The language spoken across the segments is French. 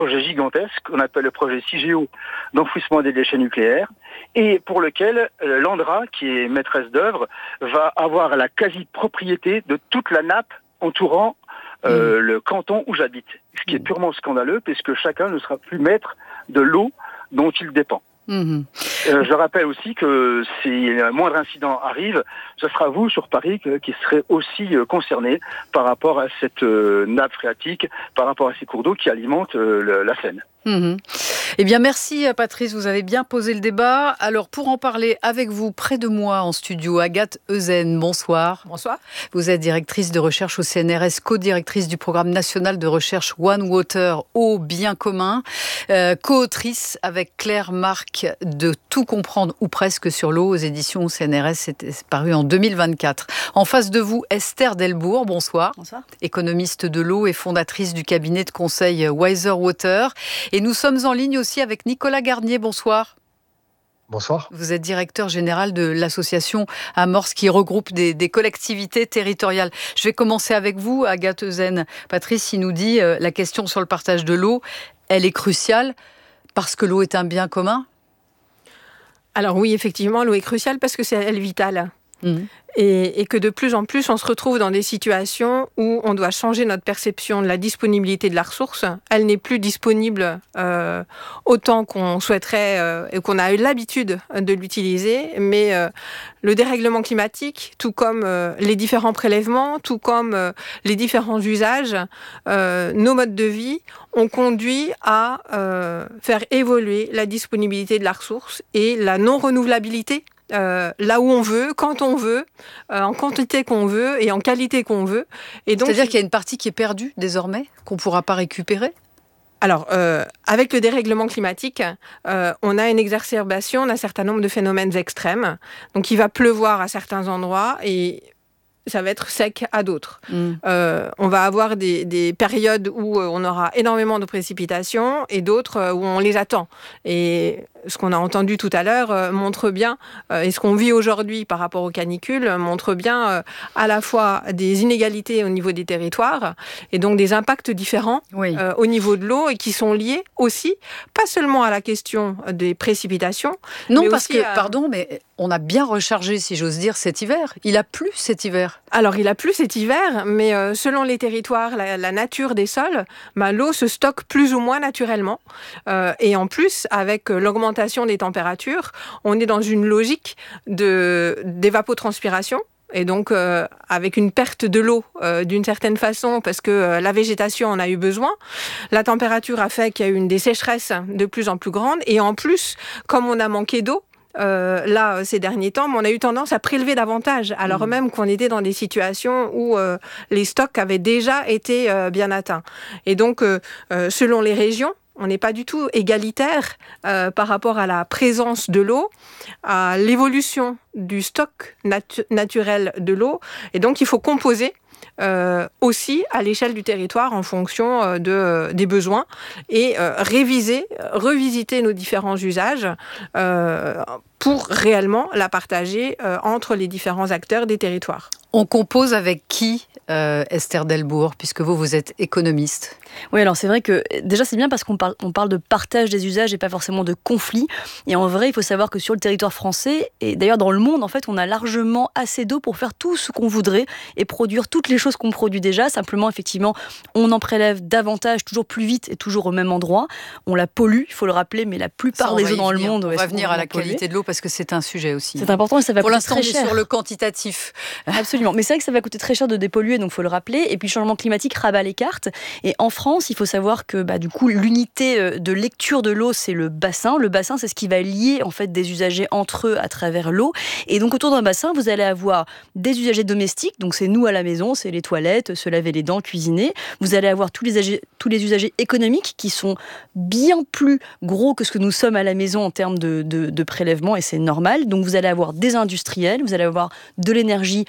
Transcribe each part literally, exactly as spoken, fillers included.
projet gigantesque qu'on appelle le projet CIGEO d'enfouissement des déchets nucléaires et pour lequel euh, l'ANDRA, qui est maîtresse d'œuvre, va avoir la quasi-propriété de toute la nappe entourant euh, mmh. le canton où j'habite. Ce qui est purement scandaleux puisque chacun ne sera plus maître de l'eau dont il dépend. Mmh. Euh, je rappelle aussi que si un moindre incident arrive, ce sera vous sur Paris que, qui serez aussi euh, concerné par rapport à cette euh, nappe phréatique, par rapport à ces cours d'eau qui alimentent euh, le, la Seine. Mmh. Eh bien, merci Patrice, vous avez bien posé le débat. Alors, pour en parler avec vous, près de moi en studio, Agathe Eusen, bonsoir. Bonsoir. Vous êtes directrice de recherche au C N R S, co-directrice du programme national de recherche One Water, eau bien commun, euh, co-autrice avec Claire Marc de Tout comprendre ou presque sur l'eau aux éditions C N R S, c'était paru en deux mille vingt-quatre. En face de vous, Esther Delbourg, bonsoir. Bonsoir. Économiste de l'eau et fondatrice du cabinet de conseil Wiser Water. Et nous sommes en ligne aussi avec Nicolas Garnier. Bonsoir. Bonsoir. Vous êtes directeur général de l'association Amorce qui regroupe des, des collectivités territoriales. Je vais commencer avec vous, Agathe Eusen. Patrice, il nous dit euh, la question sur le partage de l'eau, elle est cruciale parce que l'eau est un bien commun. Alors oui, effectivement, l'eau est cruciale parce que c'est elle vitale. Mmh. Et, et que de plus en plus, on se retrouve dans des situations où on doit changer notre perception de la disponibilité de la ressource. Elle n'est plus disponible euh, autant qu'on souhaiterait euh, et qu'on a eu l'habitude de l'utiliser. Mais euh, le dérèglement climatique, tout comme euh, les différents prélèvements, tout comme euh, les différents usages, euh, nos modes de vie ont conduit à euh, faire évoluer la disponibilité de la ressource et la non-renouvelabilité. Euh, là où on veut, quand on veut, euh, en quantité qu'on veut et en qualité qu'on veut. Et donc, c'est-à-dire qu'il y a une partie qui est perdue désormais, qu'on ne pourra pas récupérer ? Alors, euh, avec le dérèglement climatique, euh, on a une exacerbation d'un certain nombre de phénomènes extrêmes. Donc, il va pleuvoir à certains endroits et ça va être sec à d'autres. Mmh. Euh, on va avoir des, des périodes où on aura énormément de précipitations et d'autres où on les attend. Et ce qu'on a entendu tout à l'heure euh, montre bien, euh, et ce qu'on vit aujourd'hui par rapport aux canicules, euh, montre bien euh, à la fois des inégalités au niveau des territoires et donc des impacts différents oui. euh, au niveau de l'eau et qui sont liés aussi, pas seulement à la question des précipitations. Non, parce que, à... pardon, mais on a bien rechargé, si j'ose dire, cet hiver. Il a plu cet hiver. Alors, il a plu cet hiver, mais euh, selon les territoires, la, la nature des sols, bah, l'eau se stocke plus ou moins naturellement. Euh, et en plus, avec euh, l'augmentation des températures, on est dans une logique de, d'évapotranspiration. Et donc, euh, avec une perte de l'eau euh, d'une certaine façon, parce que euh, la végétation en a eu besoin. La température a fait qu'il y a eu une des sécheresses de plus en plus grandes. Et en plus, comme on a manqué d'eau, Euh, là, ces derniers temps, on a eu tendance à prélever davantage, alors mmh. même qu'on était dans des situations où euh, les stocks avaient déjà été euh, bien atteints. Et donc, euh, euh, selon les régions, on n'est pas du tout égalitaire euh, par rapport à la présence de l'eau, à l'évolution du stock natu- naturel de l'eau. Et donc, il faut composer Euh, aussi à l'échelle du territoire en fonction euh, de, euh, des besoins et euh, réviser, revisiter nos différents usages euh, pour réellement la partager euh, entre les différents acteurs des territoires. On compose avec qui, euh, Esther Delbourg, puisque vous, vous êtes économiste ? Oui, alors c'est vrai que déjà c'est bien parce qu'on parle, on parle de partage des usages et pas forcément de conflit. Et en vrai, il faut savoir que sur le territoire français, et d'ailleurs dans le monde, en fait, on a largement assez d'eau pour faire tout ce qu'on voudrait et produire toutes les choses qu'on produit déjà. Simplement, effectivement, on en prélève davantage, toujours plus vite et toujours au même endroit. On la pollue, il faut le rappeler, mais la plupart des eaux dans le monde... On va venir à la qualité de l'eau parce que c'est un sujet aussi. C'est important et ça va pour coûter très cher. Pour l'instant, on est sur le quantitatif. Absolument, mais c'est vrai que ça va coûter très cher de dépolluer, donc il faut le rappeler. Et puis le changement climatique rabat les cartes. Et en France, il faut savoir que bah, du coup, l'unité de lecture de l'eau, c'est le bassin. Le bassin, c'est ce qui va lier en fait des usagers entre eux à travers l'eau. Et donc autour d'un bassin, vous allez avoir des usagers domestiques, donc c'est nous à la maison, c'est les toilettes, se laver les dents, cuisiner. Vous allez avoir tous les usagers, tous les usagers économiques qui sont bien plus gros que ce que nous sommes à la maison en termes de, de, de prélèvement, et c'est normal. Donc vous allez avoir des industriels, vous allez avoir de l'énergie, notamment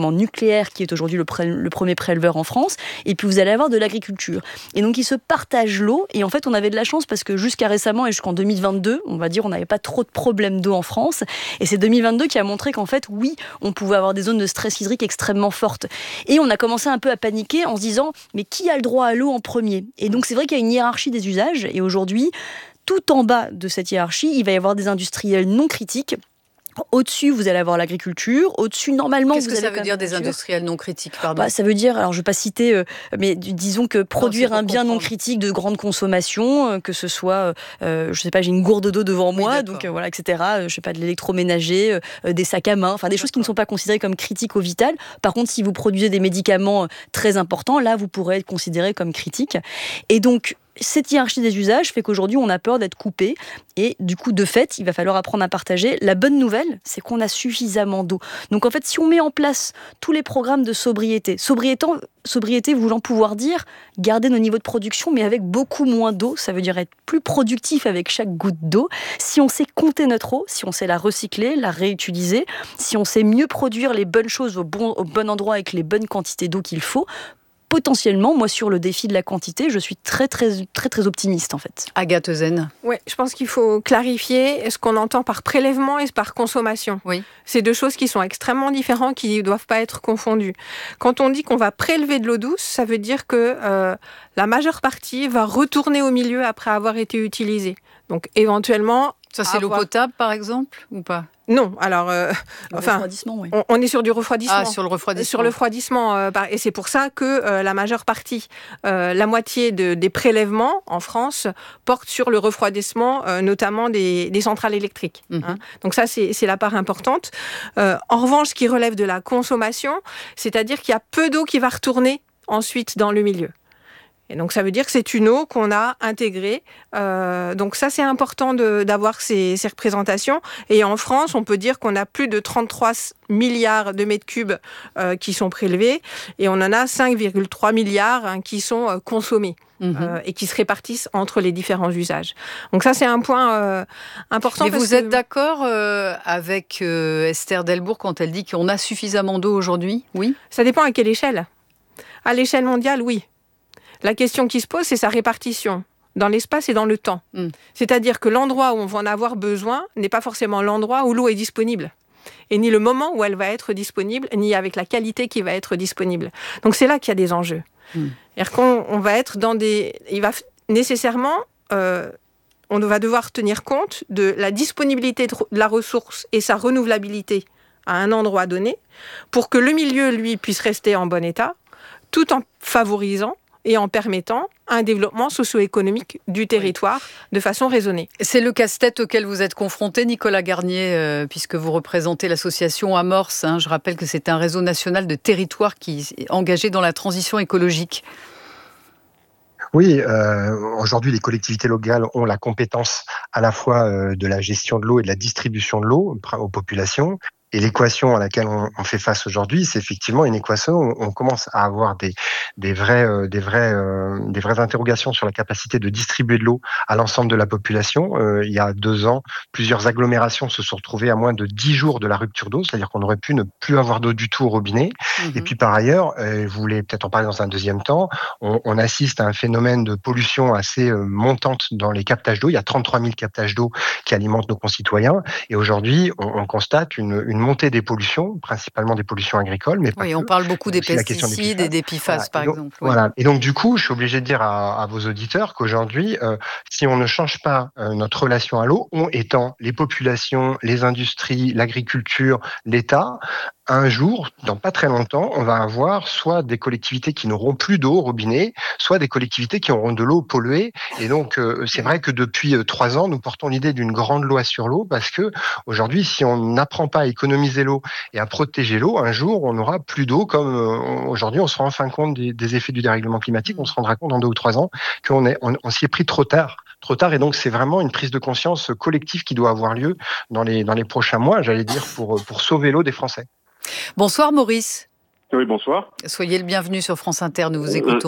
notamment nucléaire, qui est aujourd'hui le, pré- le premier préleveur en France, et puis vous allez avoir de l'agriculture. Et donc, ils se partagent l'eau, et en fait, on avait de la chance parce que jusqu'à récemment et jusqu'en deux mille vingt-deux, on va dire, on n'avait pas trop de problèmes d'eau en France, et c'est deux mille vingt-deux qui a montré qu'en fait, oui, on pouvait avoir des zones de stress hydrique extrêmement fortes. Et on a commencé un peu à paniquer en se disant, mais qui a le droit à l'eau en premier ? Et donc, c'est vrai qu'il y a une hiérarchie des usages, et aujourd'hui, tout en bas de cette hiérarchie, il va y avoir des industriels non critiques. Au-dessus, vous allez avoir l'agriculture. Au-dessus, normalement, Qu'est-ce vous que avez ça veut dire des industriels non critiques, pardon bah, ça veut dire, alors je ne vais pas citer, euh, mais disons que produire non, un bien comprendre. non critique de grande consommation, euh, que ce soit, euh, je ne sais pas, j'ai une gourde d'eau devant oui, moi, d'accord. donc euh, voilà, et cetera. Euh, je ne sais pas, de l'électroménager, euh, des sacs à main, enfin des choses qui ne sont pas considérées comme critiques au vital. Par contre, si vous produisez des médicaments très importants, là, vous pourrez être considéré comme critique. Et donc, cette hiérarchie des usages fait qu'aujourd'hui, on a peur d'être coupé. Et du coup, de fait, il va falloir apprendre à partager. La bonne nouvelle, c'est qu'on a suffisamment d'eau. Donc en fait, si on met en place tous les programmes de sobriété, sobriété, sobriété voulant pouvoir dire garder nos niveaux de production, mais avec beaucoup moins d'eau, ça veut dire être plus productif avec chaque goutte d'eau. Si on sait compter notre eau, si on sait la recycler, la réutiliser, si on sait mieux produire les bonnes choses au bon, au bon endroit avec les bonnes quantités d'eau qu'il faut, potentiellement, moi, sur le défi de la quantité, je suis très, très, très, très optimiste, en fait. Agathe Ezen. Oui, je pense qu'il faut clarifier ce qu'on entend par prélèvement et par consommation. Oui. C'est deux choses qui sont extrêmement différentes, qui ne doivent pas être confondues. Quand on dit qu'on va prélever de l'eau douce, ça veut dire que euh, la majeure partie va retourner au milieu après avoir été utilisée. Donc, éventuellement... Ça, c'est avoir... l'eau potable, par exemple, ou pas ? Non, alors, euh, le enfin, refroidissement, oui. on, on est sur du refroidissement. Ah, sur le refroidissement. Sur le refroidissement, euh, et c'est pour ça que euh, la majeure partie, euh, la moitié de, des prélèvements en France portent sur le refroidissement, euh, notamment des, des centrales électriques. Mm-hmm. Hein. Donc ça, c'est, c'est la part importante. Euh, en revanche, ce qui relève de la consommation, c'est-à-dire qu'il y a peu d'eau qui va retourner ensuite dans le milieu. Et donc, ça veut dire que c'est une eau qu'on a intégrée. Euh, donc ça, c'est important de, d'avoir ces, ces représentations. Et en France, on peut dire qu'on a plus de trente-trois milliards de mètres cubes euh, qui sont prélevés. Et on en a cinq virgule trois milliards hein, qui sont euh, consommés. Mmh. Euh, et qui se répartissent entre les différents usages. Donc ça, c'est un point euh, important. Mais parce vous que... êtes d'accord euh, avec euh, Esther Delbourg quand elle dit qu'on a suffisamment d'eau aujourd'hui ? Oui ? Ça dépend à quelle échelle. À l'échelle mondiale, oui. La question qui se pose, c'est sa répartition dans l'espace et dans le temps. Mm. C'est-à-dire que l'endroit où on va en avoir besoin n'est pas forcément l'endroit où l'eau est disponible. Et ni le moment où elle va être disponible, ni avec la qualité qui va être disponible. Donc c'est là qu'il y a des enjeux. Mm. C'est-à-dire qu'on on va être dans des... Il va nécessairement... Euh, on va devoir tenir compte de la disponibilité de la ressource et sa renouvelabilité à un endroit donné pour que le milieu, lui, puisse rester en bon état, tout en favorisant et en permettant un développement socio-économique du territoire oui. de façon raisonnée. C'est le casse-tête auquel vous êtes confronté, Nicolas Garnier, euh, puisque vous représentez l'association Amorce. Hein, je rappelle que c'est un réseau national de territoires qui est engagé dans la transition écologique. Oui, euh, aujourd'hui, les collectivités locales ont la compétence à la fois euh, de la gestion de l'eau et de la distribution de l'eau aux populations. Et l'équation à laquelle on, on fait face aujourd'hui, c'est effectivement une équation où on commence à avoir des, des, vrais, euh, des, vrais, euh, des vraies interrogations sur la capacité de distribuer de l'eau à l'ensemble de la population. Euh, il y a deux ans, plusieurs agglomérations se sont retrouvées à moins de dix jours de la rupture d'eau, c'est-à-dire qu'on aurait pu ne plus avoir d'eau du tout au robinet. Mmh. Et puis par ailleurs, euh, vous voulez peut-être en parler dans un deuxième temps, on, on assiste à un phénomène de pollution assez euh, montante dans les captages d'eau. Il y a trente-trois mille captages d'eau qui alimentent nos concitoyens. Et aujourd'hui, on, on constate une, une montée des pollutions, principalement des pollutions agricoles, mais pas oui, que. on parle beaucoup des pesticides et des P F A S, voilà. par et donc, exemple. Oui. Voilà. Et donc, du coup, je suis obligé de dire à, à vos auditeurs qu'aujourd'hui, euh, si on ne change pas euh, notre relation à l'eau, on étant les populations, les industries, l'agriculture, l'État, un jour, dans pas très longtemps, on va avoir soit des collectivités qui n'auront plus d'eau au robinet, soit des collectivités qui auront de l'eau polluée. Et donc, euh, c'est vrai que depuis euh, trois ans, nous portons l'idée d'une grande loi sur l'eau parce que aujourd'hui, si on n'apprend pas à économiser l'eau et à protéger l'eau, un jour, on n'aura plus d'eau comme euh, aujourd'hui, on se rend enfin compte des, des effets du dérèglement climatique. On se rendra compte dans deux ou trois ans qu'on est, on, on s'y est pris trop tard. trop tard. Et donc, c'est vraiment une prise de conscience collective qui doit avoir lieu dans les, dans les prochains mois, j'allais dire, pour, pour sauver l'eau des Français. Bonsoir Maurice. Oui, bonsoir. Soyez le bienvenu sur France Inter, nous vous écoutons.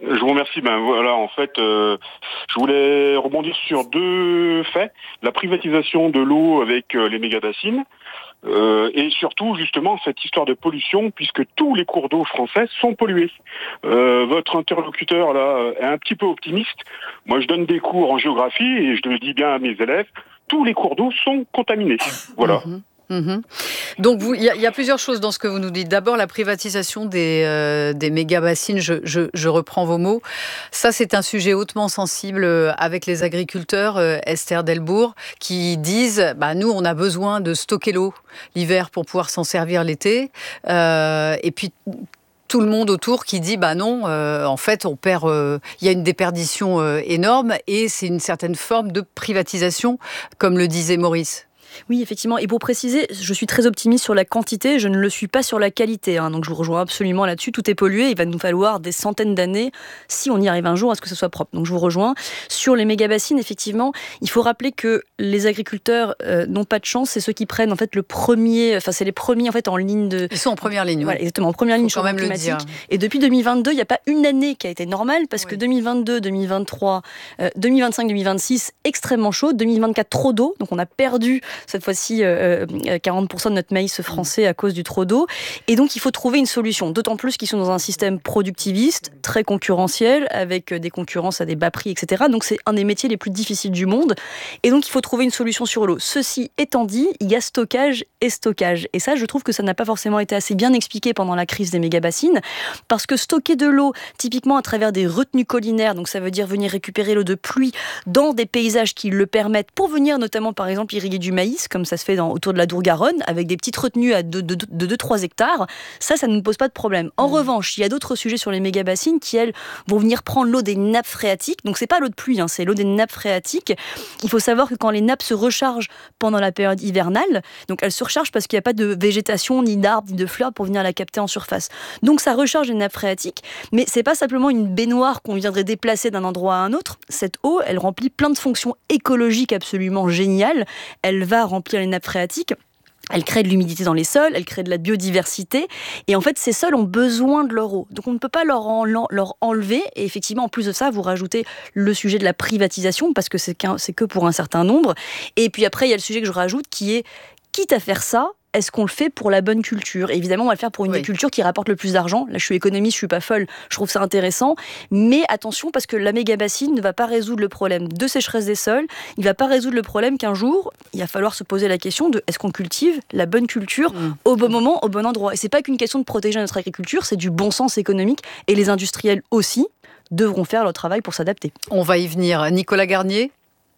Je vous remercie. Ben voilà, en fait, euh, je voulais rebondir sur deux faits. La privatisation de l'eau avec euh, les méga-bassines. Euh, et surtout, justement, cette histoire de pollution, puisque tous les cours d'eau français sont pollués. Euh, votre interlocuteur, là, est un petit peu optimiste. Moi, je donne des cours en géographie, et je le dis bien à mes élèves, tous les cours d'eau sont contaminés. Voilà. Mmh. Mmh. Donc il y, y a plusieurs choses dans ce que vous nous dites. D'abord la privatisation des, euh, des méga-bassines, je, je, je reprends vos mots. Ça c'est un sujet hautement sensible avec les agriculteurs, euh, Esther Delbourg, qui disent bah, nous on a besoin de stocker l'eau l'hiver pour pouvoir s'en servir l'été. Euh, et puis tout le monde autour qui dit bah non, euh, en fait on perd, il euh, y a une déperdition euh, énorme et c'est une certaine forme de privatisation, comme le disait Maurice. Oui, effectivement. Et pour préciser, je suis très optimiste sur la quantité, je ne le suis pas sur la qualité. Hein. Donc je vous rejoins absolument là-dessus. Tout est pollué. Il va nous falloir des centaines d'années, si on y arrive un jour, à ce que ce soit propre. Donc je vous rejoins. Sur les méga-bassines, effectivement, il faut rappeler que les agriculteurs euh, n'ont pas de chance. C'est ceux qui prennent en fait le premier, enfin c'est les premiers en fait en ligne de. Ils sont en première ligne. Voilà, exactement, en première ligne quand même climatique. Le dire. Et depuis deux mille vingt-deux, il n'y a pas une année qui a été normale parce oui. que deux mille vingt-deux, deux mille vingt-trois, euh, deux mille vingt-cinq, deux mille vingt-six, extrêmement chaud. deux mille vingt-quatre, trop d'eau. Donc on a perdu cette fois-ci. Euh, quarante pour cent de notre maïs français à cause du trop d'eau. Et donc, il faut trouver une solution. D'autant plus qu'ils sont dans un système productiviste, très concurrentiel, avec des concurrences à des bas prix, et cetera. Donc, c'est un des métiers les plus difficiles du monde. Et donc, il faut trouver une solution sur l'eau. Ceci étant dit, il y a stockage et stockage. Et ça, je trouve que ça n'a pas forcément été assez bien expliqué pendant la crise des méga-bassines. Parce que stocker de l'eau, typiquement à travers des retenues collinaires, donc ça veut dire venir récupérer l'eau de pluie dans des paysages qui le permettent, pour venir notamment, par exemple, irriguer du maïs, comme ça se fait dans autour de la Dour-Garonne, avec des petites retenues à de deux à trois hectares, ça, ça ne nous pose pas de problème. En mmh. revanche, il y a d'autres sujets sur les méga-bassines qui, elles, vont venir prendre l'eau des nappes phréatiques. Donc, c'est pas l'eau de pluie, hein, c'est l'eau des nappes phréatiques. Il faut savoir que quand les nappes se rechargent pendant la période hivernale, donc elles se rechargent parce qu'il n'y a pas de végétation, ni d'arbres, ni de fleurs pour venir la capter en surface. Donc, ça recharge les nappes phréatiques, mais c'est pas simplement une baignoire qu'on viendrait déplacer d'un endroit à un autre. Cette eau, elle remplit plein de fonctions écologiques absolument géniales. Elle va remplir les nappes phréatiques. Elle crée de l'humidité dans les sols, elle crée de la biodiversité. Et en fait, ces sols ont besoin de leur eau. Donc, on ne peut pas leur, en, leur enlever. Et effectivement, en plus de ça, vous rajoutez le sujet de la privatisation, parce que c'est, qu'un, c'est que pour un certain nombre. Et puis après, il y a le sujet que je rajoute qui est, quitte à faire ça, est-ce qu'on le fait pour la bonne culture ? Et évidemment, on va le faire pour une oui. des cultures qui rapporte le plus d'argent. Là, je suis économiste, je suis pas folle, je trouve ça intéressant. Mais attention, parce que la méga-bassine ne va pas résoudre le problème de sécheresse des sols. Il ne va pas résoudre le problème qu'un jour, il va falloir se poser la question de est-ce qu'on cultive la bonne culture mmh. au bon moment, au bon endroit ? Et c'est pas qu'une question de protéger notre agriculture, c'est du bon sens économique. Et les industriels aussi devront faire leur travail pour s'adapter. On va y venir. Nicolas Garnier ?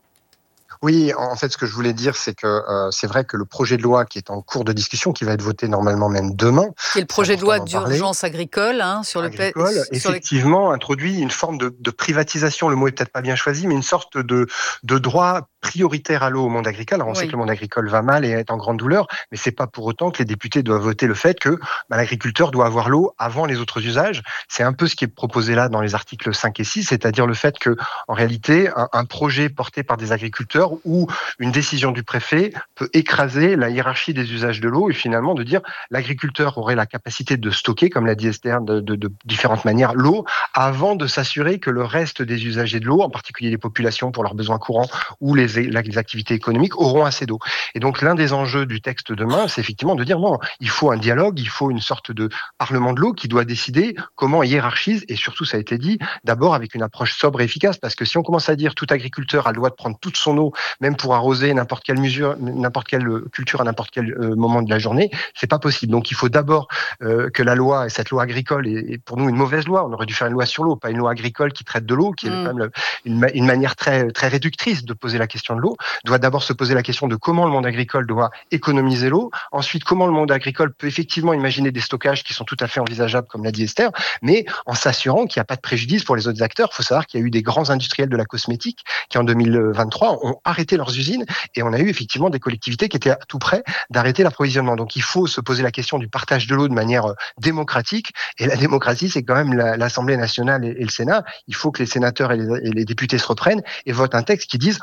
Oui, en fait, ce que je voulais dire, c'est que euh, c'est vrai que le projet de loi qui est en cours de discussion, qui va être voté normalement même demain, qui est le projet de loi d'urgence agricole, hein, sur agricole, le pa- effectivement, les... introduit une forme de, de privatisation. Le mot est peut-être pas bien choisi, mais une sorte de, de droit prioritaire à l'eau au monde agricole. Alors, on oui. sait que le monde agricole va mal et est en grande douleur, mais c'est pas pour autant que les députés doivent voter le fait que bah, l'agriculteur doit avoir l'eau avant les autres usages. C'est un peu ce qui est proposé là dans les articles cinq et six, c'est-à-dire le fait que, en réalité, un, un projet porté par des agriculteurs ou une décision du préfet peut écraser la hiérarchie des usages de l'eau et finalement de dire l'agriculteur aurait la capacité de stocker, comme l'a dit Esther, de, de, de différentes manières, l'eau avant de s'assurer que le reste des usagers de l'eau, en particulier les populations pour leurs besoins courants ou les, les activités économiques, auront assez d'eau. Et donc l'un des enjeux du texte demain, c'est effectivement de dire non, il faut un dialogue, il faut une sorte de parlement de l'eau qui doit décider comment il hiérarchise et surtout, ça a été dit, d'abord avec une approche sobre et efficace, parce que si on commence à dire tout agriculteur a le droit de prendre toute son eau, même pour arroser n'importe quelle mesure, n'importe quelle culture à n'importe quel euh, moment de la journée, c'est pas possible. Donc il faut d'abord euh, que la loi, et cette loi agricole est, est pour nous une mauvaise loi. On aurait dû faire une loi sur l'eau, pas une loi agricole qui traite de l'eau, qui est mmh. quand même une, une manière très très réductrice de poser la question de l'eau. Doit d'abord se poser la question de comment le monde agricole doit économiser l'eau. Ensuite, comment le monde agricole peut effectivement imaginer des stockages qui sont tout à fait envisageables, comme l'a dit Esther, mais en s'assurant qu'il n'y a pas de préjudice pour les autres acteurs. Il faut savoir qu'il y a eu des grands industriels de la cosmétique qui en deux mille vingt-trois ont arrêté leurs usines et on a eu effectivement des collectivités qui étaient à tout près d'arrêter l'approvisionnement. Donc il faut se poser la question du partage de l'eau de manière démocratique et la démocratie c'est quand même la, l'Assemblée nationale et, et le Sénat. Il faut que les sénateurs et les, et les députés se reprennent et votent un texte qui dise on décide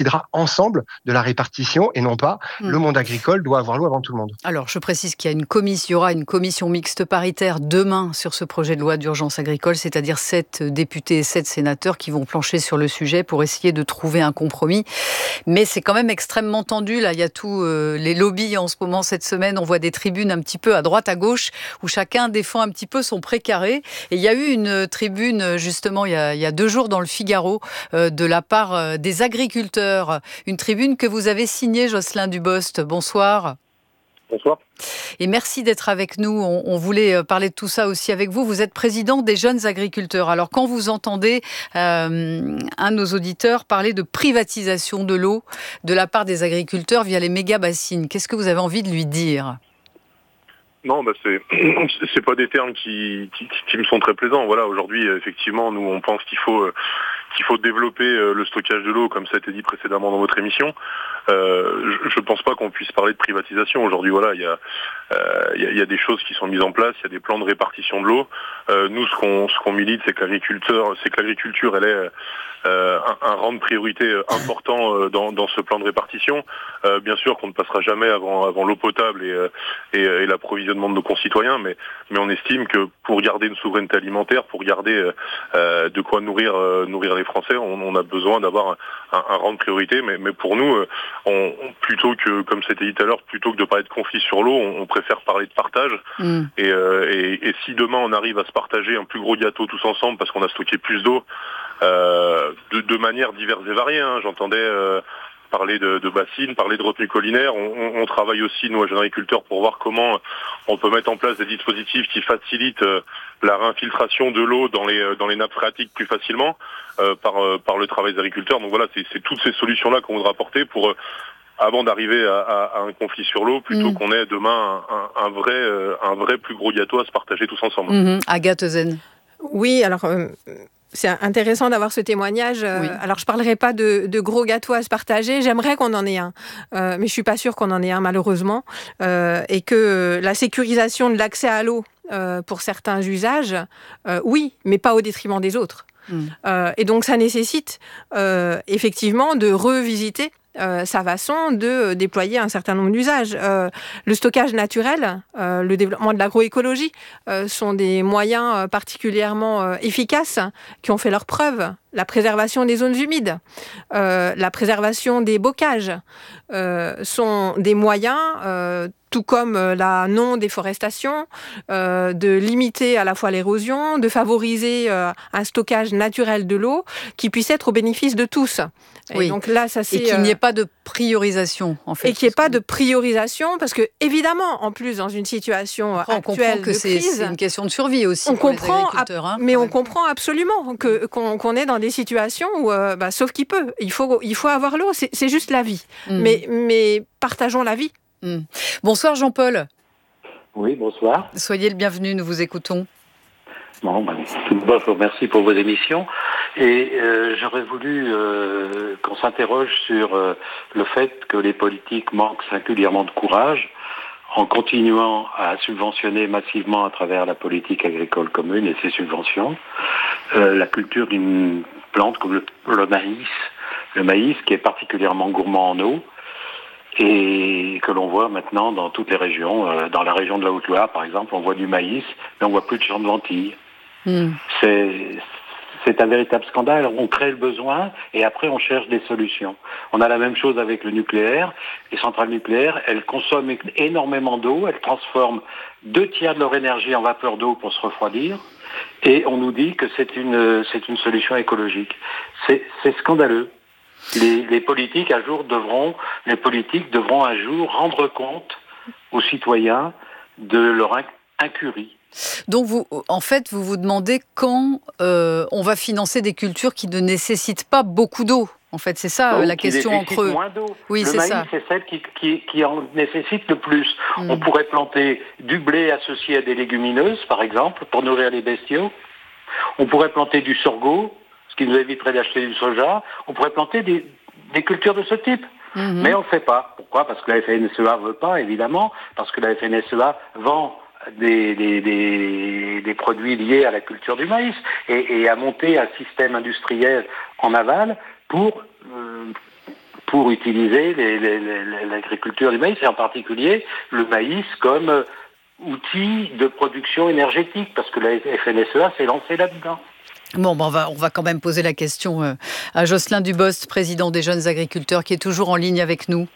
décidera ensemble de la répartition et non pas mmh. le monde agricole doit avoir l'eau avant tout le monde. Alors, je précise qu'il y a une commission, il y aura une commission mixte paritaire demain sur ce projet de loi d'urgence agricole, c'est-à-dire sept députés et sept sénateurs qui vont plancher sur le sujet pour essayer de trouver un compromis. Mais c'est quand même extrêmement tendu. Là, il y a tous euh, les lobbies en ce moment, cette semaine. On voit des tribunes un petit peu à droite, à gauche, où chacun défend un petit peu son précaré. Et il y a eu une tribune, justement, il y a, il y a deux jours dans le Figaro, euh, de la part euh, des agriculteurs. Une tribune que vous avez signée, Jocelyn Dubost. Bonsoir. Bonsoir. Et merci d'être avec nous. On, on voulait parler de tout ça aussi avec vous. Vous êtes président des jeunes agriculteurs. Alors, quand vous entendez euh, un de nos auditeurs parler de privatisation de l'eau de la part des agriculteurs via les méga-bassines, qu'est-ce que vous avez envie de lui dire ? Non, bah c'est c'est pas des termes qui, qui qui me sont très plaisants. Voilà, aujourd'hui, effectivement, nous on pense qu'il faut qu'il faut développer le stockage de l'eau, comme ça a été dit précédemment dans votre émission. Euh, je ne pense pas qu'on puisse parler de privatisation. Aujourd'hui, voilà, il y a euh, il y a, il y a des choses qui sont mises en place, il y a des plans de répartition de l'eau. Euh, nous, ce qu'on ce qu'on milite, c'est que l'agriculteur, c'est que l'agriculture, elle est Euh, un, un rang de priorité important euh, dans, dans ce plan de répartition. Euh, bien sûr qu'on ne passera jamais avant, avant l'eau potable et, euh, et, et l'approvisionnement de nos concitoyens, mais, mais on estime que pour garder une souveraineté alimentaire, pour garder euh, de quoi nourrir, euh, nourrir les Français, on, on a besoin d'avoir un, un, un rang de priorité. Mais, mais pour nous, on, on, plutôt que, comme c'était dit tout à l'heure, plutôt que de parler de conflit sur l'eau, on, on préfère parler de partage. Mm. Et, euh, et, et si demain on arrive à se partager un plus gros gâteau tous ensemble parce qu'on a stocké plus d'eau, Euh, de, de manière diverses et variées. Hein. J'entendais euh, parler de, de bassines, parler de retenues collinaires. On, on, on travaille aussi, nous, à jeunes agriculteurs, pour voir comment on peut mettre en place des dispositifs qui facilitent euh, la réinfiltration de l'eau dans les, dans les nappes phréatiques plus facilement euh, par, euh, par le travail des agriculteurs. Donc voilà, c'est, c'est toutes ces solutions-là qu'on voudra apporter pour... Euh, avant d'arriver à, à, à un conflit sur l'eau, plutôt mmh. qu'on ait demain un, un, un, vrai, euh, un vrai plus gros gâteau à se partager tous ensemble. Mmh. Agathe Zen. Oui, alors... Euh... C'est intéressant d'avoir ce témoignage. Oui. Alors, je ne parlerai pas de, de gros gâteaux à se partager. J'aimerais qu'on en ait un. Euh, mais je ne suis pas sûre qu'on en ait un, malheureusement. Euh, et que la sécurisation de l'accès à l'eau euh, pour certains usages, euh, oui, mais pas au détriment des autres. Mmh. Euh, et donc, ça nécessite euh, effectivement de revisiter Euh, sa façon de euh, déployer un certain nombre d'usages. Euh, le stockage naturel, euh, le développement de l'agroécologie euh, sont des moyens euh, particulièrement euh, efficaces qui ont fait leurs preuves. La préservation des zones humides, euh, la préservation des bocages euh, sont des moyens, euh, tout comme la non-déforestation, euh, de limiter à la fois l'érosion, de favoriser euh, un stockage naturel de l'eau qui puisse être au bénéfice de tous. Et oui. donc là, ça, c'est, et qu'il n'y ait pas de priorisation, en fait. Et qu'il n'y ait pas de priorisation, parce que, évidemment, en plus, dans une situation Après, actuelle on comprend que de c'est, crise... c'est une question de survie aussi on pour comprend, les agriculteurs. Hein, mais on même. comprend absolument que, qu'on, qu'on est dans des situations où, euh, bah, sauf qui peut, il faut, il faut avoir l'eau, c'est, c'est juste la vie. Mm. Mais, mais partageons la vie. Mm. Bonsoir Jean-Paul. Oui, bonsoir. Soyez le bienvenu, nous vous écoutons. Bon, ben, tout d'abord, je vous remercie pour vos émissions. Et euh, j'aurais voulu euh, qu'on s'interroge sur euh, le fait que les politiques manquent singulièrement de courage en continuant à subventionner massivement à travers la politique agricole commune et ses subventions euh, la culture d'une plante comme le, le maïs, le maïs qui est particulièrement gourmand en eau et que l'on voit maintenant dans toutes les régions. Euh, dans la région de la Haute-Loire, par exemple, on voit du maïs, mais on voit plus de champs de lentilles. Mmh. C'est, c'est un véritable scandale. On crée le besoin et après on cherche des solutions. On a la même chose avec le nucléaire. Les centrales nucléaires, elles consomment énormément d'eau, elles transforment deux tiers de leur énergie en vapeur d'eau pour se refroidir et on nous dit que c'est une, c'est une solution écologique. C'est, c'est scandaleux. Les, les politiques un jour devront, les politiques devront un jour rendre compte aux citoyens de leur incurie. Donc, vous, en fait, vous vous demandez quand euh, on va financer des cultures qui ne nécessitent pas beaucoup d'eau. En fait, c'est ça donc, la question en creux. Moins d'eau. Oui, le c'est maïs, ça. c'est celle qui, qui, qui en nécessite le plus. Mm. On pourrait planter du blé associé à des légumineuses, par exemple, pour nourrir les bestiaux. On pourrait planter du sorgho, ce qui nous éviterait d'acheter du soja. On pourrait planter des, des cultures de ce type. Mm-hmm. Mais on ne le fait pas. Pourquoi ? Parce que la F N S E A ne veut pas, évidemment. Parce que la F N S E A vend Des, des, des, des produits liés à la culture du maïs et, et à monter un système industriel en aval pour euh, pour utiliser les, les, les, l'agriculture du maïs, et en particulier le maïs comme euh, outil de production énergétique, parce que la F N S E A s'est lancée là-dedans. Bon, ben on, va, on va quand même poser la question euh, à Jocelyn Dubost, président des Jeunes Agriculteurs, qui est toujours en ligne avec nous.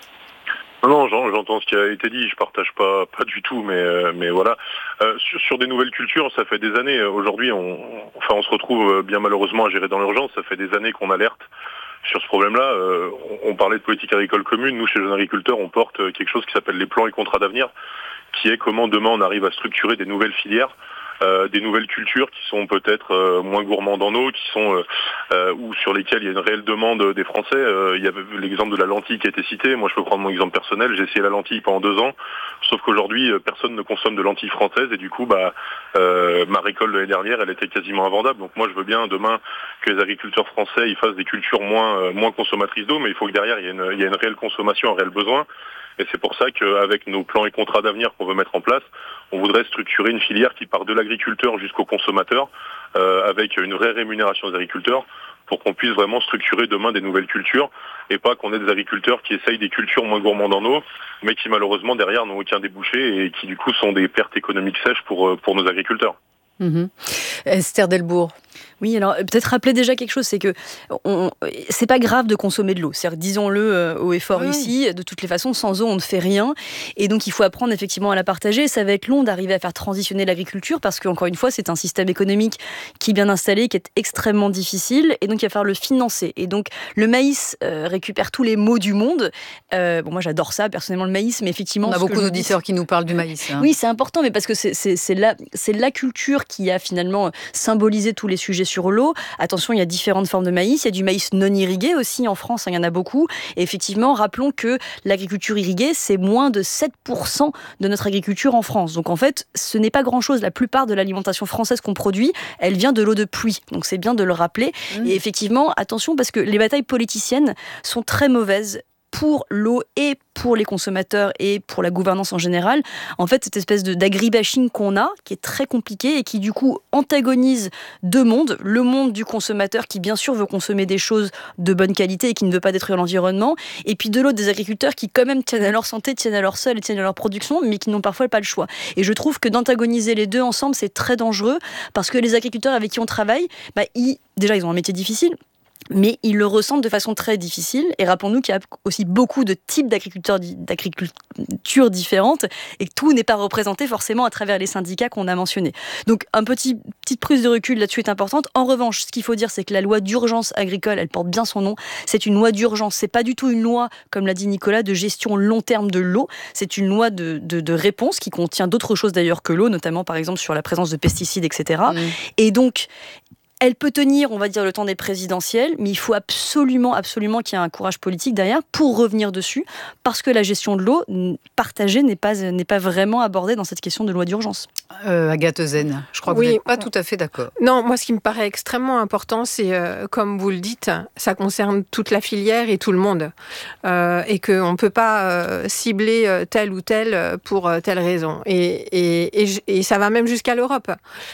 Non, j'entends ce qui a été dit, je partage pas pas du tout, mais euh, mais voilà. Euh, sur, sur des nouvelles cultures, ça fait des années. Aujourd'hui, on, enfin, on se retrouve bien malheureusement à gérer dans l'urgence. Ça fait des années qu'on alerte sur ce problème-là. Euh, on, on parlait de politique agricole commune. Nous, chez Jeunes Agriculteurs, on porte quelque chose qui s'appelle les plans et contrats d'avenir, qui est comment demain on arrive à structurer des nouvelles filières. Euh, des nouvelles cultures qui sont peut-être euh, moins gourmandes en eau, qui sont euh, euh, ou sur lesquelles il y a une réelle demande des Français. Euh, il y avait l'exemple de la lentille qui a été cité. Moi, je peux prendre mon exemple personnel. J'ai essayé la lentille pendant deux ans, sauf qu'aujourd'hui, euh, personne ne consomme de lentilles françaises et du coup, bah, euh, ma récolte de l'année dernière, elle était quasiment invendable. Donc moi, je veux bien demain que les agriculteurs français ils fassent des cultures moins euh, moins consommatrices d'eau, mais il faut que derrière il y ait une, il y a une réelle consommation, un réel besoin. Et c'est pour ça qu'avec nos plans et contrats d'avenir qu'on veut mettre en place, on voudrait structurer une filière qui part de l'agriculteur jusqu'au consommateur, euh, avec une vraie rémunération des agriculteurs, pour qu'on puisse vraiment structurer demain des nouvelles cultures, et pas qu'on ait des agriculteurs qui essayent des cultures moins gourmandes en eau, mais qui malheureusement derrière n'ont aucun débouché, et qui du coup sont des pertes économiques sèches pour, pour nos agriculteurs. Mmh. Esther Delbourg. Oui, alors peut-être rappeler déjà quelque chose, c'est que on, c'est pas grave de consommer de l'eau. C'est-à-dire, disons-le euh, haut et fort oui. ici, de toutes les façons, sans eau, on ne fait rien. Et donc, il faut apprendre effectivement à la partager. Ça va être long d'arriver à faire transitionner l'agriculture parce qu'encore une fois, c'est un système économique qui est bien installé, qui est extrêmement difficile. Et donc, il va falloir le financer. Et donc, le maïs euh, récupère tous les maux du monde. Euh, bon, moi, j'adore ça, personnellement, le maïs, mais effectivement... On a beaucoup d'auditeurs qui nous parlent du maïs. Hein. Oui, c'est important, mais parce que c'est, c'est, c'est, la, c'est la culture qui a finalement symbolisé tous les sujets sur l'eau. Attention, il y a différentes formes de maïs. Il y a du maïs non irrigué aussi en France, hein, il y en a beaucoup. Et effectivement, rappelons que l'agriculture irriguée, c'est moins de sept pour cent de notre agriculture en France. Donc en fait, ce n'est pas grand-chose. La plupart de l'alimentation française qu'on produit, elle vient de l'eau de pluie. Donc c'est bien de le rappeler. Mmh. Et effectivement, attention, parce que les batailles politiciennes sont très mauvaises pour l'eau et pour les consommateurs et pour la gouvernance en général. En fait, cette espèce de, d'agribashing qu'on a, qui est très compliqué et qui du coup antagonise deux mondes. Le monde du consommateur qui bien sûr veut consommer des choses de bonne qualité et qui ne veut pas détruire l'environnement. Et puis de l'autre, des agriculteurs qui quand même tiennent à leur santé, tiennent à leur sol et tiennent à leur production, mais qui n'ont parfois pas le choix. Et je trouve que d'antagoniser les deux ensemble, c'est très dangereux parce que les agriculteurs avec qui on travaille, bah, ils, déjà ils ont un métier difficile, mais ils le ressentent de façon très difficile. Et rappelons-nous qu'il y a aussi beaucoup de types d'agriculteurs, d'agriculture différentes et que tout n'est pas représenté forcément à travers les syndicats qu'on a mentionnés. Donc, une petit, petite prise de recul là-dessus est importante. En revanche, ce qu'il faut dire, c'est que la loi d'urgence agricole, elle porte bien son nom. C'est une loi d'urgence. C'est pas du tout une loi, comme l'a dit Nicolas, de gestion long terme de l'eau. C'est une loi de, de, de réponse qui contient d'autres choses d'ailleurs que l'eau, notamment par exemple sur la présence de pesticides, et cetera. Mmh. Et donc, elle peut tenir, on va dire, le temps des présidentielles, mais il faut absolument, absolument qu'il y ait un courage politique derrière pour revenir dessus, parce que la gestion de l'eau partagée n'est pas, n'est pas vraiment abordée dans cette question de loi d'urgence. Euh, Agathe Ezen, je crois que oui. Vous n'êtes pas tout à fait d'accord. Non, moi, ce qui me paraît extrêmement important, c'est, euh, comme vous le dites, ça concerne toute la filière et tout le monde. Euh, et qu'on ne peut pas euh, cibler tel ou tel pour telle raison. Et, et, et, et ça va même jusqu'à l'Europe,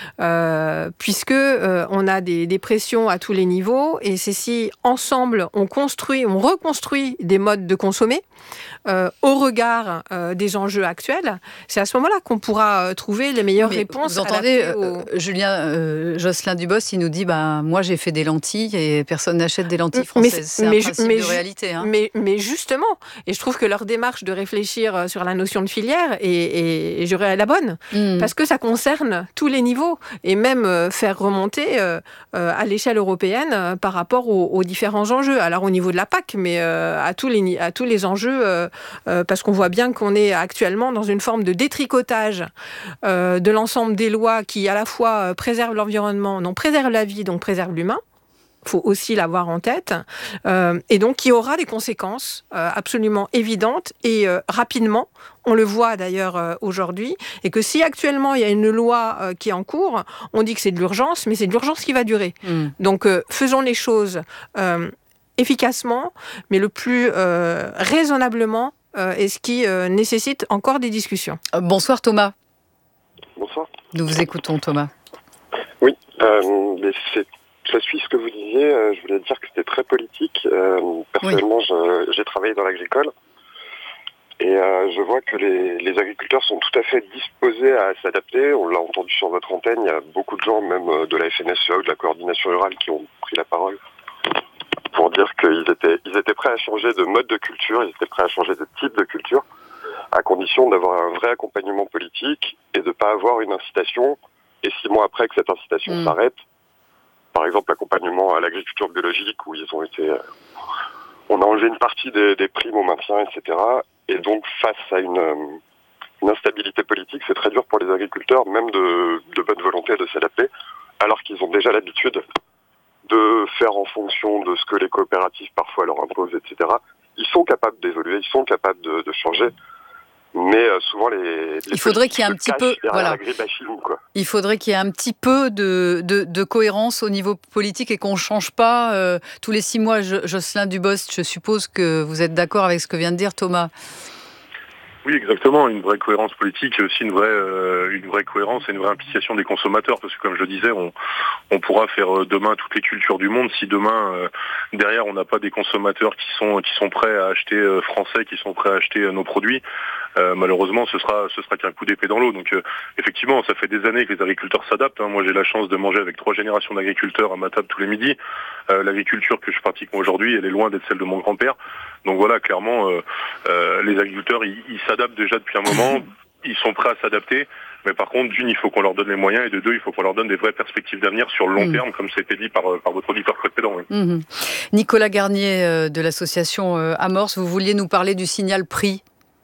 euh, puisque euh, on a Des, des pressions à tous les niveaux, et c'est si ensemble on construit, on reconstruit des modes de consommer euh, au regard euh, des enjeux actuels, c'est à ce moment-là qu'on pourra euh, trouver les meilleures mais réponses. Vous entendez, au... euh, Julien, euh, Jocelyn Dubost, il nous dit bah, moi j'ai fait des lentilles et personne n'achète des lentilles françaises. Mais, c'est mais, un principe mais, de réalité. Hein. Mais, mais justement, et je trouve que leur démarche de réfléchir sur la notion de filière est, est, est la bonne, mmh. parce que ça concerne tous les niveaux, et même euh, faire remonter euh, euh, à l'échelle européenne euh, par rapport aux, aux différents enjeux. Alors au niveau de la P A C, mais euh, à, tous les, à tous les enjeux, euh, euh, parce qu'on voit bien qu'on est actuellement dans une forme de détricotage euh, de l'ensemble des lois qui à la fois préservent l'environnement, non préservent la vie, donc préservent l'humain. Il faut aussi l'avoir en tête, euh, et donc qui aura des conséquences euh, absolument évidentes et euh, rapidement. On le voit d'ailleurs euh, aujourd'hui, et que si actuellement il y a une loi euh, qui est en cours, on dit que c'est de l'urgence, mais c'est de l'urgence qui va durer. Mmh. Donc euh, faisons les choses euh, efficacement, mais le plus euh, raisonnablement, euh, et ce qui euh, nécessite encore des discussions. Euh, bonsoir Thomas. Bonsoir. Nous vous écoutons Thomas. Oui, euh, mais c'est ça suit ce que vous disiez. Euh, je voulais dire que c'était très politique. Euh, personnellement, oui. je, j'ai travaillé dans l'agricole. Et euh, je vois que les, les agriculteurs sont tout à fait disposés à s'adapter. On l'a entendu sur votre antenne, il y a beaucoup de gens, même de la F N S E A ou de la coordination rurale, qui ont pris la parole pour dire qu'ils étaient, ils étaient prêts à changer de mode de culture, ils étaient prêts à changer de type de culture, à condition d'avoir un vrai accompagnement politique et de ne pas avoir une incitation. Et six mois après que cette incitation mmh. s'arrête, par exemple l'accompagnement à l'agriculture biologique, où ils ont été... Euh, on a enlevé une partie des, des primes au maintien, et cetera. Et donc, face à une, une instabilité politique, c'est très dur pour les agriculteurs, même de, de bonne volonté, de s'adapter, alors qu'ils ont déjà l'habitude de faire en fonction de ce que les coopératives parfois leur imposent, et cetera. Ils sont capables d'évoluer, ils sont capables de, de changer. Mais euh, souvent les, les il faudrait qu'il y ait un petit peu voilà. quoi. Il faudrait qu'il y ait un petit peu de, de, de cohérence au niveau politique et qu'on ne change pas euh, tous les six mois. Je, Jocelyn Dubost, je suppose que vous êtes d'accord avec ce que vient de dire Thomas. Oui, exactement. Une vraie cohérence politique et aussi une vraie, euh, une vraie cohérence et une vraie implication des consommateurs. Parce que comme je le disais, on, on pourra faire demain toutes les cultures du monde si demain, euh, derrière, on n'a pas des consommateurs qui sont, qui sont prêts à acheter euh, français, qui sont prêts à acheter euh, nos produits. Euh, malheureusement, ce sera, ce sera qu'un coup d'épée dans l'eau. Donc, euh, effectivement, ça fait des années que les agriculteurs s'adaptent. Hein. Moi, j'ai la chance de manger avec trois générations d'agriculteurs à ma table tous les midis. Euh, l'agriculture que je pratique aujourd'hui, elle est loin d'être celle de mon grand-père. Donc voilà, clairement, euh, euh, les agriculteurs, ils, ils s'adaptent déjà depuis un moment. Ils sont prêts à s'adapter. Mais par contre, d'une, il faut qu'on leur donne les moyens, et de deux, il faut qu'on leur donne des vraies perspectives d'avenir sur le long mmh. terme, comme c'était dit par, par votre auditeur précédent. Oui. Mmh. Nicolas Garnier euh, de l'association euh, Amorce, vous vouliez nous parler du signal prix.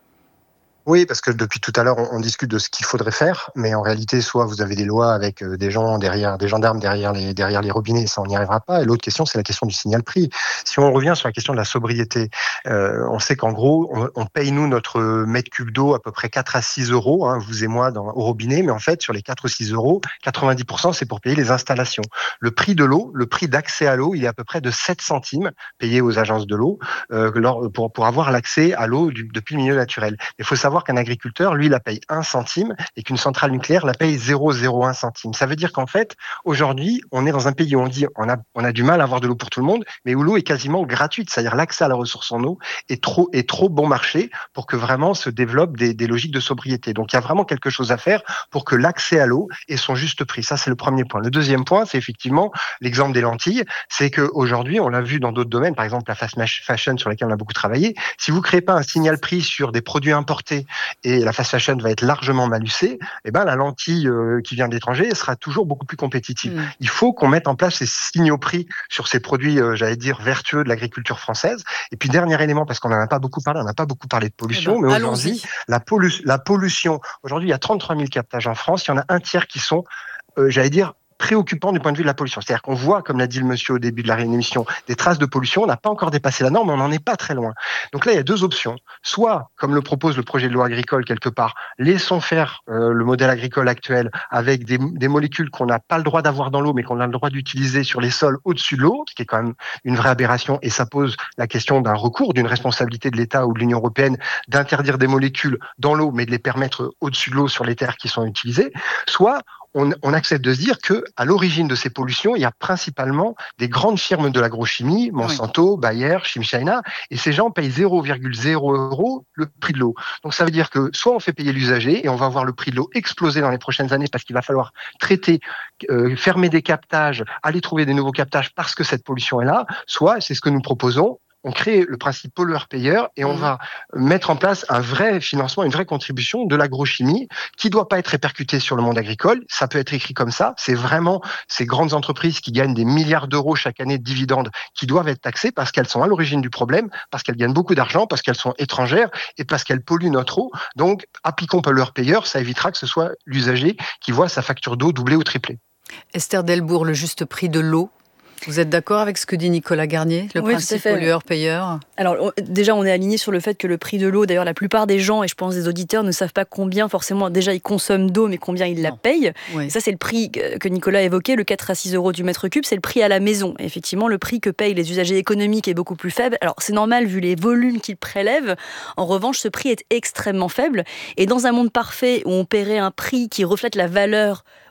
Oui, parce que depuis tout à l'heure, on, on discute de ce qu'il faudrait faire, mais en réalité, soit vous avez des lois avec euh, des gens derrière, des gendarmes derrière les derrière les robinets, ça on n'y arrivera pas. Et l'autre question, c'est la question du signal prix. Si on revient sur la question de la sobriété, euh, on sait qu'en gros, on, on paye nous notre mètre cube d'eau à peu près quatre à six euros, hein, vous et moi, dans, au robinet, mais en fait, sur les quatre ou six euros, quatre-vingt-dix pour cent c'est pour payer les installations. Le prix de l'eau, le prix d'accès à l'eau, il est à peu près de sept centimes payé aux agences de l'eau euh, pour pour avoir l'accès à l'eau du, depuis le milieu naturel. Il faut savoir qu'un agriculteur, lui, la paye un centime et qu'une centrale nucléaire la paye zéro virgule zéro un centime. Ça veut dire qu'en fait, aujourd'hui, on est dans un pays où on dit on a, on a du mal à avoir de l'eau pour tout le monde, mais où l'eau est quasiment gratuite. C'est-à-dire l'accès à la ressource en eau est trop, est trop bon marché pour que vraiment se développent des, des logiques de sobriété. Donc, il y a vraiment quelque chose à faire pour que l'accès à l'eau ait son juste prix. Ça, c'est le premier point. Le deuxième point, c'est effectivement l'exemple des lentilles. C'est qu'aujourd'hui, on l'a vu dans d'autres domaines, par exemple la fast fashion sur laquelle on a beaucoup travaillé. Si vous ne créez pas un signal prix sur des produits importés et la fast fashion va être largement malucée, eh ben la lentille euh, qui vient d'étranger sera toujours beaucoup plus compétitive. Mmh. Il faut qu'on mette en place ces signaux prix sur ces produits, euh, j'allais dire, vertueux de l'agriculture française. Et puis, dernier élément, parce qu'on n'en a pas beaucoup parlé, on n'a pas beaucoup parlé de pollution, eh ben, mais aujourd'hui, la, pollu- la pollution, aujourd'hui, il y a trente-trois mille captages en France, il y en a un tiers qui sont, euh, j'allais dire, préoccupant du point de vue de la pollution. C'est-à-dire qu'on voit, comme l'a dit le monsieur au début de la émission, des traces de pollution. On n'a pas encore dépassé la norme, mais on n'en est pas très loin. Donc là, il y a deux options. Soit, comme le propose le projet de loi agricole quelque part, laissons faire euh, le modèle agricole actuel avec des, des molécules qu'on n'a pas le droit d'avoir dans l'eau, mais qu'on a le droit d'utiliser sur les sols au-dessus de l'eau, ce qui est quand même une vraie aberration. Et ça pose la question d'un recours, d'une responsabilité de l'État ou de l'Union européenne d'interdire des molécules dans l'eau, mais de les permettre au-dessus de l'eau sur les terres qui sont utilisées. Soit, On, on accepte de se dire que à l'origine de ces pollutions, il y a principalement des grandes firmes de l'agrochimie, Monsanto, oui. Bayer, Chimchina, et ces gens payent zéro virgule zéro euros le prix de l'eau. Donc ça veut dire que soit on fait payer l'usager et on va voir le prix de l'eau exploser dans les prochaines années parce qu'il va falloir traiter, euh, fermer des captages, aller trouver des nouveaux captages parce que cette pollution est là, soit c'est ce que nous proposons. On crée le principe pollueur-payeur et on mmh. va mettre en place un vrai financement, une vraie contribution de l'agrochimie qui ne doit pas être répercutée sur le monde agricole. Ça peut être écrit comme ça. C'est vraiment ces grandes entreprises qui gagnent des milliards d'euros chaque année de dividendes qui doivent être taxées parce qu'elles sont à l'origine du problème, parce qu'elles gagnent beaucoup d'argent, parce qu'elles sont étrangères et parce qu'elles polluent notre eau. Donc, appliquons pollueur-payeur, ça évitera que ce soit l'usager qui voit sa facture d'eau doubler ou tripler. Esther Delbourg, le juste prix de l'eau. Vous êtes d'accord avec ce que dit Nicolas Garnier, le oui, principe pollueur-payeur ? Alors on, déjà, on est aligné sur le fait que le prix de l'eau, d'ailleurs la plupart des gens, et je pense des auditeurs, ne savent pas combien forcément déjà ils consomment d'eau, mais combien ils la payent. Oui. Et ça, c'est le prix que Nicolas évoquait, le quatre à six euros du mètre cube, c'est le prix à la maison. Et effectivement, le prix que payent les usagers économiques est beaucoup plus faible. Alors c'est normal vu les volumes qu'ils prélèvent. En revanche, ce prix est extrêmement faible. Et dans un monde parfait où on paierait un prix qui reflète la valeur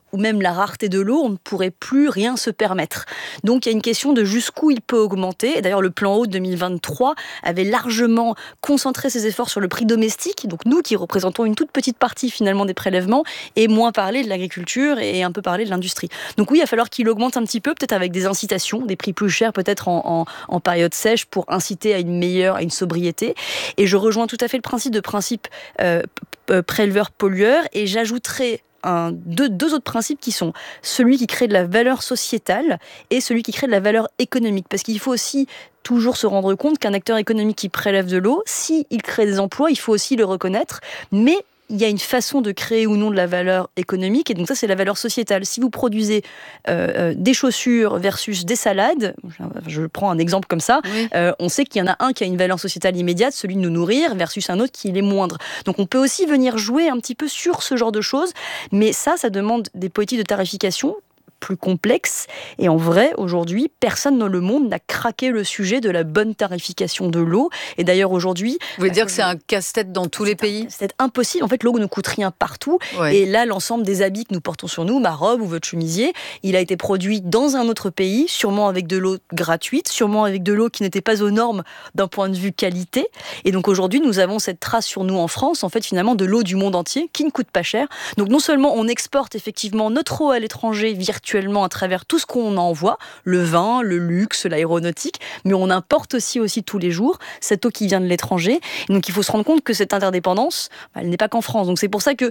ou même la rareté de l'eau, on ne pourrait plus rien se permettre. Donc il y a une question de jusqu'où il peut augmenter. Et d'ailleurs, le plan eau deux mille vingt-trois avait largement concentré ses efforts sur le prix domestique, donc nous qui représentons une toute petite partie finalement des prélèvements, et moins parler de l'agriculture et un peu parler de l'industrie. Donc oui, il va falloir qu'il augmente un petit peu, peut-être avec des incitations, des prix plus chers peut-être en, en, en période sèche pour inciter à une meilleure, à une sobriété. Et je rejoins tout à fait le principe de principe euh, préleveur-pollueur, et j'ajouterai Un, deux, deux autres principes qui sont celui qui crée de la valeur sociétale et celui qui crée de la valeur économique. Parce qu'il faut aussi toujours se rendre compte qu'un acteur économique qui prélève de l'eau, s'il crée des emplois, il faut aussi le reconnaître, mais il y a une façon de créer ou non de la valeur économique, et donc ça c'est la valeur sociétale. Si vous produisez euh, des chaussures versus des salades, je prends un exemple comme ça, oui. euh, on sait qu'il y en a un qui a une valeur sociétale immédiate, celui de nous nourrir, versus un autre qui est moindre. Donc on peut aussi venir jouer un petit peu sur ce genre de choses, mais ça, ça demande des politiques de tarification plus complexe. Et en vrai, aujourd'hui, personne dans le monde n'a craqué le sujet de la bonne tarification de l'eau. Et d'ailleurs, aujourd'hui... Vous voulez bah, dire que c'est un casse-tête dans tous les pays ? C'est impossible. En fait, l'eau ne coûte rien partout. Ouais. Et là, l'ensemble des habits que nous portons sur nous, ma robe ou votre chemisier, il a été produit dans un autre pays, sûrement avec de l'eau gratuite, sûrement avec de l'eau qui n'était pas aux normes d'un point de vue qualité. Et donc aujourd'hui, nous avons cette trace sur nous en France, en fait, finalement, de l'eau du monde entier, qui ne coûte pas cher. Donc non seulement on exporte effectivement notre eau à l'étranger virtuellement, à travers tout ce qu'on envoie, le vin, le luxe, l'aéronautique, mais on importe aussi, aussi tous les jours cette eau qui vient de l'étranger. Et donc il faut se rendre compte que cette interdépendance, elle n'est pas qu'en France. Donc c'est pour ça que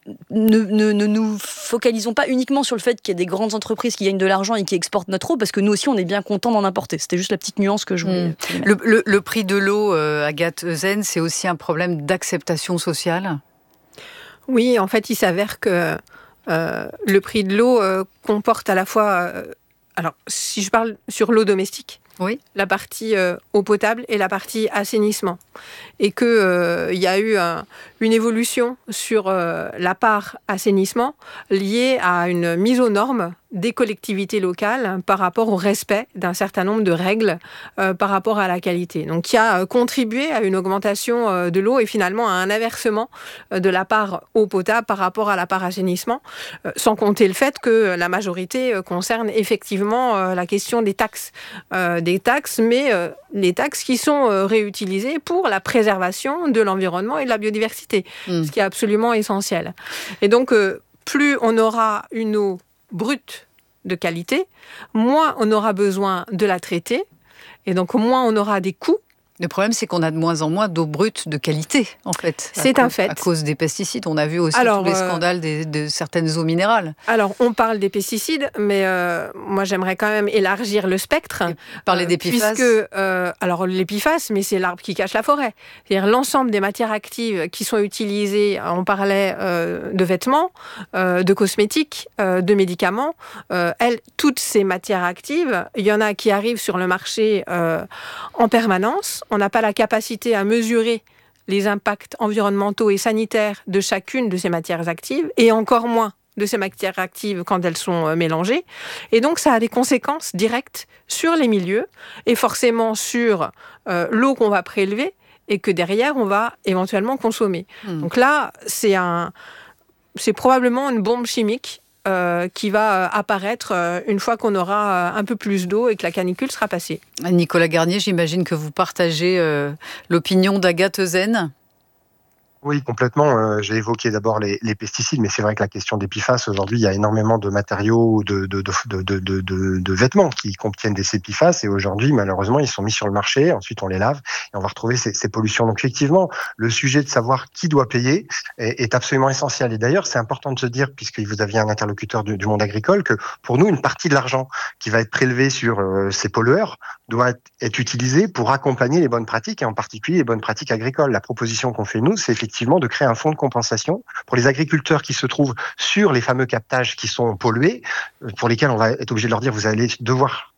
ne, ne, ne nous focalisons pas uniquement sur le fait qu'il y a des grandes entreprises qui gagnent de l'argent et qui exportent notre eau, parce que nous aussi on est bien contents d'en importer. C'était juste la petite nuance que je voulais. Mmh. Le, le, le prix de l'eau, euh, Agathe Euzène, c'est aussi un problème d'acceptation sociale ? Oui, en fait, il s'avère que Euh, le prix de l'eau euh, comporte à la fois... Euh, alors, si je parle sur l'eau domestique, oui. la partie euh, eau potable et la partie assainissement. Et qu'il euh, y a eu un, une évolution sur euh, la part assainissement liée à une mise aux normes des collectivités locales par rapport au respect d'un certain nombre de règles euh, par rapport à la qualité. Donc, qui a contribué à une augmentation euh, de l'eau et finalement à un inversement euh, de la part eau potable par rapport à la part assainissement, euh, sans compter le fait que la majorité euh, concerne effectivement euh, la question des taxes. Euh, des taxes, mais euh, les taxes qui sont euh, réutilisées pour la préservation de l'environnement et de la biodiversité, mmh. ce qui est absolument essentiel. Et donc, euh, plus on aura une eau brute de qualité, moins on aura besoin de la traiter, et donc moins on aura des coûts. Le problème, c'est qu'on a de moins en moins d'eau brute de qualité, en fait. C'est un fait. À cause des pesticides. On a vu aussi alors, tous les euh, scandales des, de certaines eaux minérales. Alors, on parle des pesticides, mais euh, moi, j'aimerais quand même élargir le spectre. Et parler des P F A S. Puisque, euh, alors, les P F A S, mais c'est l'arbre qui cache la forêt. C'est-à-dire l'ensemble des matières actives qui sont utilisées, on parlait euh, de vêtements, euh, de cosmétiques, euh, de médicaments. Euh, elles, toutes ces matières actives, il y en a qui arrivent sur le marché euh, en permanence. On n'a pas la capacité à mesurer les impacts environnementaux et sanitaires de chacune de ces matières actives, et encore moins de ces matières actives quand elles sont mélangées. Et donc, ça a des conséquences directes sur les milieux et forcément sur euh, l'eau qu'on va prélever et que derrière, on va éventuellement consommer. Mmh. Donc là, c'est, un, c'est probablement une bombe chimique Euh, qui va euh, apparaître euh, une fois qu'on aura euh, un peu plus d'eau et que la canicule sera passée. Nicolas Garnier, j'imagine que vous partagez euh, l'opinion d'Agathe Euzène. Oui, complètement. Euh, j'ai évoqué d'abord les, les pesticides, mais c'est vrai que la question des P F A S, aujourd'hui, il y a énormément de matériaux, de, de, de, de, de, de, de vêtements qui contiennent des ces P F A S, et aujourd'hui, malheureusement, ils sont mis sur le marché, ensuite on les lave, et on va retrouver ces, ces pollutions. Donc effectivement, le sujet de savoir qui doit payer est, est absolument essentiel. Et d'ailleurs, c'est important de se dire, puisque vous aviez un interlocuteur du, du monde agricole, que pour nous, une partie de l'argent qui va être prélevé sur euh, ces pollueurs doit être, être utilisée pour accompagner les bonnes pratiques, et en particulier les bonnes pratiques agricoles. La proposition qu'on fait, nous, c'est effectivement de créer un fonds de compensation pour les agriculteurs qui se trouvent sur les fameux captages qui sont pollués, pour lesquels on va être obligé de leur dire vous allez devoir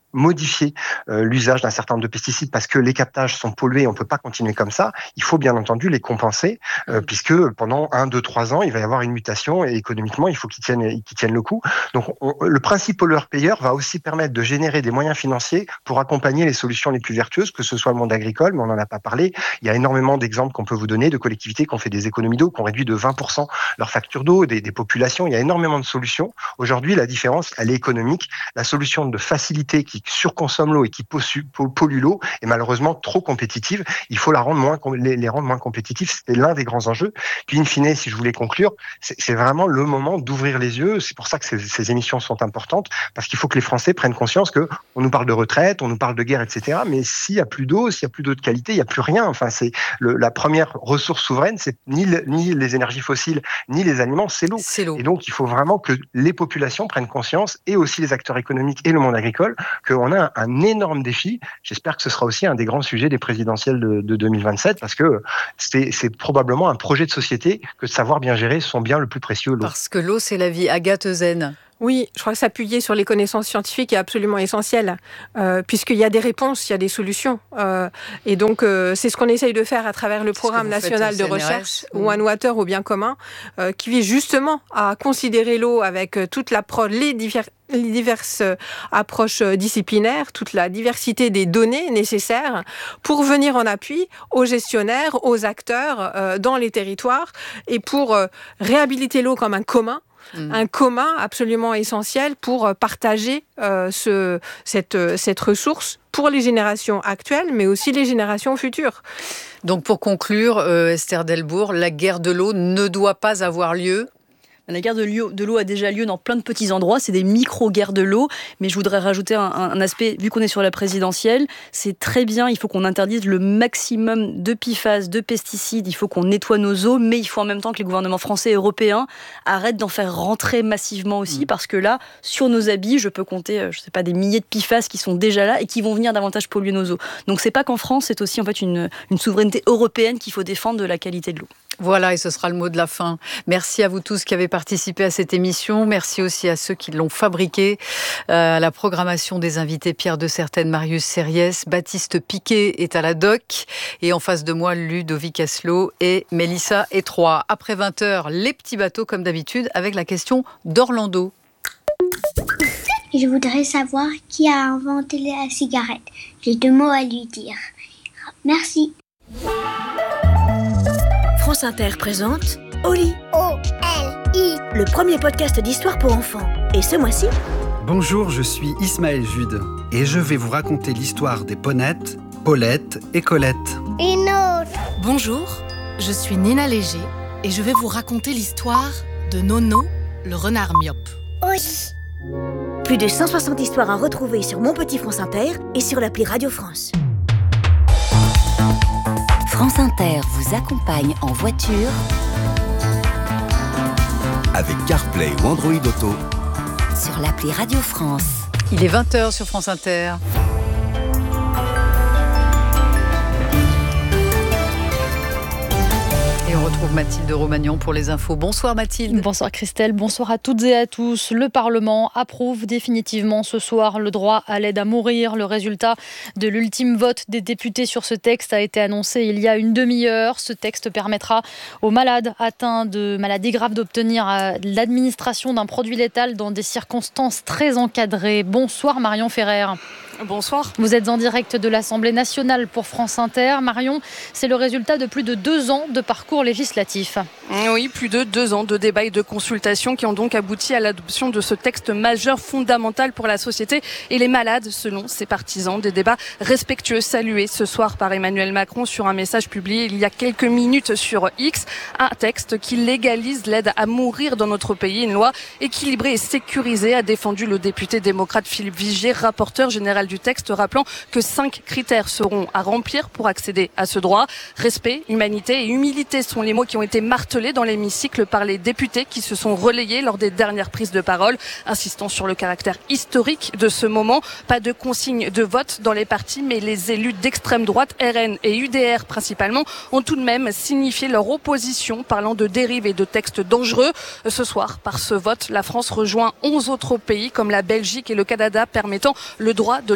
modifier euh, l'usage d'un certain nombre de pesticides parce que les captages sont pollués, on peut pas continuer comme ça. Il faut bien entendu les compenser euh, puisque pendant un, deux, trois ans, il va y avoir une mutation et économiquement, il faut qu'ils tiennent, qu'ils tiennent le coup. Donc, on, le principe pollueur-payeur va aussi permettre de générer des moyens financiers pour accompagner les solutions les plus vertueuses, que ce soit le monde agricole, mais on n'en a pas parlé. Il y a énormément d'exemples qu'on peut vous donner de collectivités qui ont fait des économies d'eau, qui ont réduit de vingt pour cent leur facture d'eau, des, des populations. Il y a énormément de solutions. Aujourd'hui, la différence, elle est économique. La solution de facilité qui surconsomme l'eau et qui pollue l'eau est malheureusement trop compétitive. Il faut la rendre moins, les, les rendre moins compétitifs. C'est l'un des grands enjeux. Puis, in fine, si je voulais conclure, c'est, c'est vraiment le moment d'ouvrir les yeux. C'est pour ça que ces, ces émissions sont importantes, parce qu'il faut que les Français prennent conscience que on nous parle de retraite, on nous parle de guerre, et cetera. Mais s'il y a plus d'eau, s'il y a plus d'eau de qualité, il y a plus rien. Enfin, c'est le, la première ressource souveraine, c'est ni, le, ni les énergies fossiles, ni les aliments, c'est l'eau. c'est l'eau. Et donc, il faut vraiment que les populations prennent conscience, et aussi les acteurs économiques et le monde agricole, qu'on a un, un énorme défi. J'espère que ce sera aussi un des grands sujets des présidentielles de, de deux mille vingt-sept, parce que c'est, c'est probablement un projet de société que de savoir bien gérer son bien le plus précieux, l'eau. Parce que l'eau, c'est la vie. Agathe Eusen. Oui, je crois que s'appuyer sur les connaissances scientifiques est absolument essentiel, euh, puisqu'il y a des réponses, il y a des solutions. Euh, et donc, euh, c'est ce qu'on essaye de faire à travers le programme national de recherche, mmh. One Water au bien commun, euh, qui vise justement à considérer l'eau avec toute l'approche, les divers les diverses approches disciplinaires, toute la diversité des données nécessaires pour venir en appui aux gestionnaires, aux acteurs euh, dans les territoires et pour euh, réhabiliter l'eau comme un commun. Mmh. Un commun absolument essentiel pour partager euh, ce, cette, cette ressource pour les générations actuelles, mais aussi les générations futures. Donc pour conclure, euh, Esther Delbourg, la guerre de l'eau ne doit pas avoir lieu. La guerre de l'eau a déjà lieu dans plein de petits endroits, c'est des micro-guerres de l'eau, mais je voudrais rajouter un, un aspect, vu qu'on est sur la présidentielle, c'est très bien, il faut qu'on interdise le maximum de P F A S, de pesticides, il faut qu'on nettoie nos eaux, mais il faut en même temps que les gouvernements français et européens arrêtent d'en faire rentrer massivement aussi, mmh. parce que là, sur nos habits, je peux compter, je sais pas, des milliers de P F A S qui sont déjà là et qui vont venir davantage polluer nos eaux. Donc c'est pas qu'en France, c'est aussi en fait une, une souveraineté européenne qu'il faut défendre de la qualité de l'eau. Voilà, et ce sera le mot de la fin. Merci à vous tous qui avez participé à cette émission. Merci aussi à ceux qui l'ont fabriquée. Euh, à la programmation des invités, Pierre de Certaine, Marius Serriès, Baptiste Piquet est à la doc. Et en face de moi, Ludovic Asselot et Mélissa Étroit. Après vingt heures, les petits bateaux, comme d'habitude, avec la question d'Orlando. Je voudrais savoir qui a inventé la cigarette. J'ai deux mots à lui dire. Merci. France Inter présente Oli. O L I. Le premier podcast d'histoire pour enfants. Et ce mois-ci... Bonjour, je suis Ismaël Jude. Et je vais vous raconter l'histoire des Ponettes, Paulette et Colette. Une autre. Bonjour, je suis Nina Léger. Et je vais vous raconter l'histoire de Nono, le renard myope. Oui. Plus de cent soixante histoires à retrouver sur Mon Petit France Inter et sur l'appli Radio France. France Inter vous accompagne en voiture avec CarPlay ou Android Auto sur l'appli Radio France. Il est vingt heures sur France Inter. Et on retrouve Mathilde Romagnan pour les infos. Bonsoir Mathilde. Bonsoir Christelle, bonsoir à toutes et à tous. Le Parlement approuve définitivement ce soir le droit à l'aide à mourir. Le résultat de l'ultime vote des députés sur ce texte a été annoncé il y a une demi-heure. Ce texte permettra aux malades atteints de maladies graves d'obtenir l'administration d'un produit létal dans des circonstances très encadrées. Bonsoir Marion Ferrer. Bonsoir. Vous êtes en direct de l'Assemblée nationale pour France Inter. Marion, c'est le résultat de plus de deux ans de parcours législatif. Oui, plus de deux ans de débats et de consultations qui ont donc abouti à l'adoption de ce texte majeur fondamental pour la société et les malades, selon ses partisans. Des débats respectueux salués ce soir par Emmanuel Macron sur un message publié il y a quelques minutes sur X. Un texte qui légalise l'aide à mourir dans notre pays. Une loi équilibrée et sécurisée, a défendu le député démocrate Philippe Vigier, rapporteur général du texte, rappelant que cinq critères seront à remplir pour accéder à ce droit. Respect, humanité et humilité sont les mots qui ont été martelés dans l'hémicycle par les députés qui se sont relayés lors des dernières prises de parole, insistant sur le caractère historique de ce moment. Pas de consigne de vote dans les partis, mais les élus d'extrême droite, R N et U D R principalement, ont tout de même signifié leur opposition, parlant de dérives et de textes dangereux. Ce soir, par ce vote, la France rejoint onze autres pays comme la Belgique et le Canada, permettant le droit de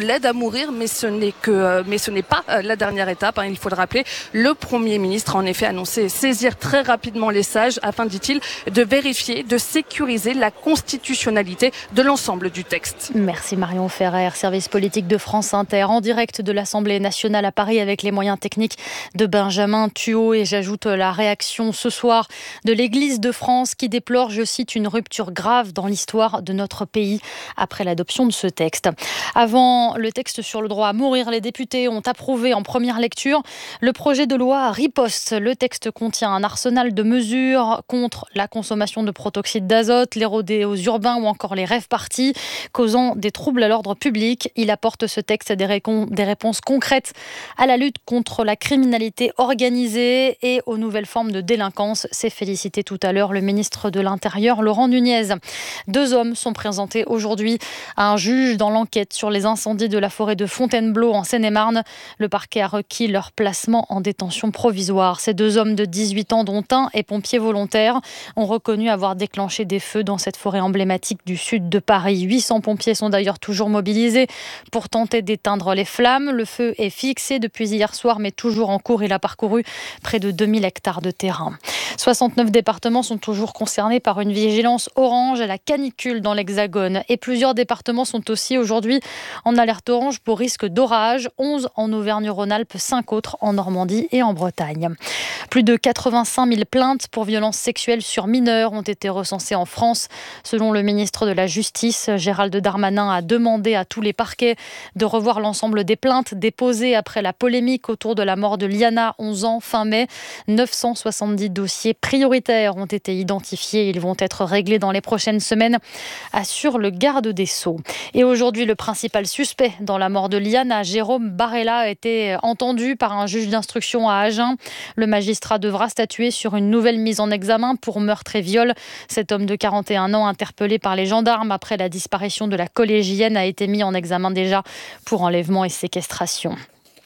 l'aide à mourir, mais ce n'est que, euh, mais ce n'est pas euh, la dernière étape, hein, il faut le rappeler. Le Premier ministre a en effet annoncé saisir très rapidement les sages afin, dit-il, de vérifier, de sécuriser la constitutionnalité de l'ensemble du texte. Merci Marion Ferrer, service politique de France Inter, en direct de l'Assemblée nationale à Paris avec les moyens techniques de Benjamin Thuot. Et j'ajoute la réaction ce soir de l'Église de France qui déplore, je cite, une rupture grave dans l'histoire de notre pays après l'adoption de ce texte. Avant le texte sur le droit à mourir, les députés ont approuvé en première lecture le projet de loi Riposte. Le texte contient un arsenal de mesures contre la consommation de protoxyde d'azote, les rodéos urbains ou encore les rave-parties causant des troubles à l'ordre public. Il apporte ce texte des, récon- des réponses concrètes à la lutte contre la criminalité organisée et aux nouvelles formes de délinquance. C'est félicité tout à l'heure le ministre de l'Intérieur, Laurent Nunez. Deux hommes sont présentés aujourd'hui à un juge dans l'enquête sur les incendies de la forêt de Fontainebleau en Seine-et-Marne. Le parquet a requis leur placement en détention provisoire. Ces deux hommes de dix-huit ans, dont un est pompier volontaire, ont reconnu avoir déclenché des feux dans cette forêt emblématique du sud de Paris. huit cents pompiers sont d'ailleurs toujours mobilisés pour tenter d'éteindre les flammes. Le feu est fixé depuis hier soir, mais toujours en cours. Il a parcouru près de deux mille hectares de terrain. soixante-neuf départements sont toujours concernés par une vigilance orange à la canicule dans l'Hexagone. Et plusieurs départements sont aussi aujourd'hui en alerte orange pour risque d'orage. onze en Auvergne-Rhône-Alpes, cinq autres en Normandie et en Bretagne. Plus de quatre-vingt-cinq mille plaintes pour violences sexuelles sur mineurs ont été recensées en France. Selon le ministre de la Justice, Gérald Darmanin a demandé à tous les parquets de revoir l'ensemble des plaintes déposées après la polémique autour de la mort de Liana, onze ans, fin mai. neuf cent soixante-dix dossiers prioritaires ont été identifiés. Ils vont être réglés dans les prochaines semaines, assure le garde des Sceaux. Et aujourd'hui, le principal suspect dans la mort de Liana, Jérôme Barella, a été entendu par un juge d'instruction à Agen. Le magistrat devra statuer sur une nouvelle mise en examen pour meurtre et viol. Cet homme de quarante et un ans, interpellé par les gendarmes après la disparition de la collégienne, a été mis en examen déjà pour enlèvement et séquestration.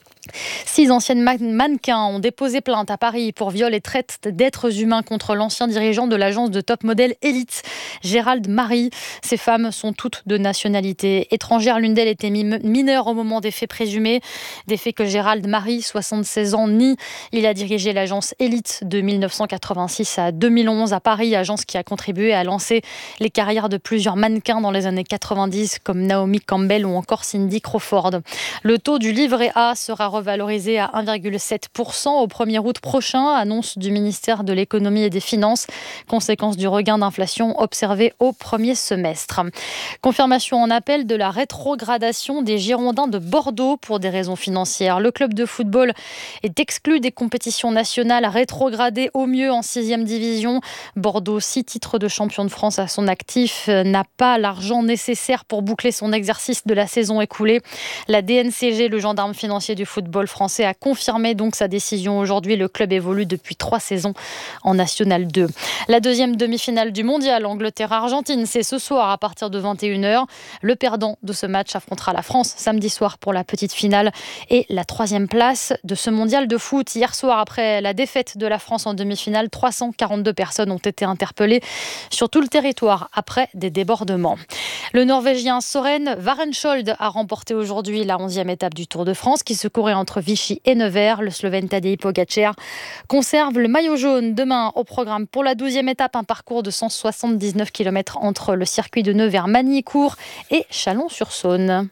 Six anciennes mannequins ont déposé plainte à Paris pour viol et traite d'êtres humains contre l'ancien dirigeant de l'agence de top modèle Elite, Gérald Marie. Ces femmes sont toutes de nationalité étrangère. L'une d'elles était mineure au moment des faits présumés. Des faits que Gérald Marie, soixante-seize ans, nie. Il a dirigé l'agence Elite de mille neuf cent quatre-vingt-six à deux mille onze à Paris, agence qui a contribué à lancer les carrières de plusieurs mannequins dans les années quatre-vingt-dix, comme Naomi Campbell ou encore Cindy Crawford. Le taux du livret A sera revalorisé à un virgule sept pour cent au premier août prochain, annonce du ministère de l'économie et des finances, conséquence du regain d'inflation observé au premier semestre. Confirmation en appel de la rétrogradation des Girondins de Bordeaux pour des raisons financières. Le club de football est exclu des compétitions nationales, rétrogradé au mieux en sixième division. Bordeaux, six titres de champion de France à son actif, n'a pas l'argent nécessaire pour boucler son exercice de la saison écoulée. La D N C G, le gendarme financier du football français, a confirmé donc sa décision aujourd'hui. Le club évolue depuis trois saisons en National deux. La deuxième demi-finale du mondial, Angleterre-Argentine, c'est ce soir à partir de vingt et une heures. Le perdant de ce match affrontera la France samedi soir pour la petite finale et la troisième place de ce mondial de foot. Hier soir, après la défaite de la France en demi-finale, trois cent quarante-deux personnes ont été interpellées sur tout le territoire après des débordements. Le Norvégien Søren Varenskjold a remporté aujourd'hui la onzième étape du Tour de France qui se courait entre Vichy et Nevers. Le Slovène Tadej Pogačar conserve le maillot jaune. Demain, au programme pour la douzième étape, un parcours de cent soixante-dix-neuf kilomètres entre le circuit de Nevers, Magny-Cours et Chalon-sur-Saône.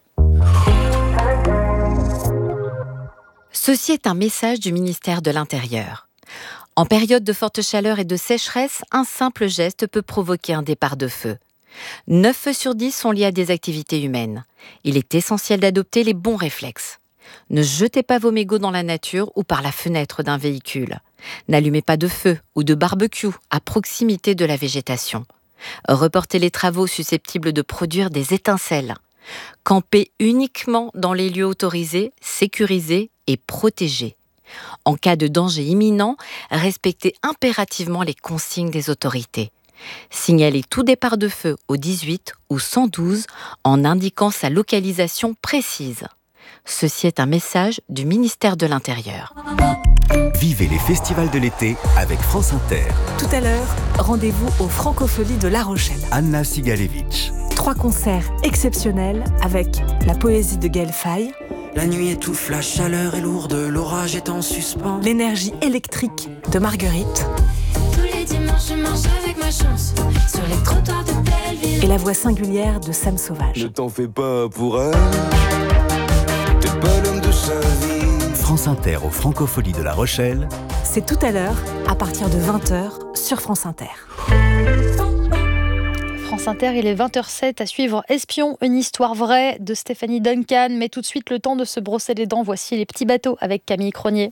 Ceci est un message du ministère de l'Intérieur. En période de forte chaleur et de sécheresse, un simple geste peut provoquer un départ de feu. neuf feux sur dix sont liés à des activités humaines. Il est essentiel d'adopter les bons réflexes. Ne jetez pas vos mégots dans la nature ou par la fenêtre d'un véhicule. N'allumez pas de feu ou de barbecue à proximité de la végétation. Reportez les travaux susceptibles de produire des étincelles. Campez uniquement dans les lieux autorisés, sécurisés et protégés. En cas de danger imminent, respectez impérativement les consignes des autorités. Signalez tout départ de feu au dix-huit ou cent douze en indiquant sa localisation précise. Ceci est un message du ministère de l'Intérieur. Vivez les festivals de l'été avec France Inter. Tout à l'heure, rendez-vous aux Francopholies de La Rochelle. Anna Sigalevitch. Trois concerts exceptionnels avec la poésie de Gaël Faye. La nuit étouffe, la chaleur est lourde, l'orage est en suspens. L'énergie électrique de Marguerite. Tous les dimanches, je marche avec ma chance sur les trottoirs de Belleville. Et la voix singulière de Sam Sauvage. Ne t'en fais pas pour elle, t'es pas l'homme de sa vie. France Inter aux Francopholies de La Rochelle. C'est tout à l'heure, à partir de vingt heures, sur France Inter. France Inter, il est vingt heures zéro sept, à suivre Espion, une histoire vraie de Stéphanie Duncan. Mais tout de suite, le temps de se brosser les dents. Voici Les Petits Bateaux avec Camille Cronier.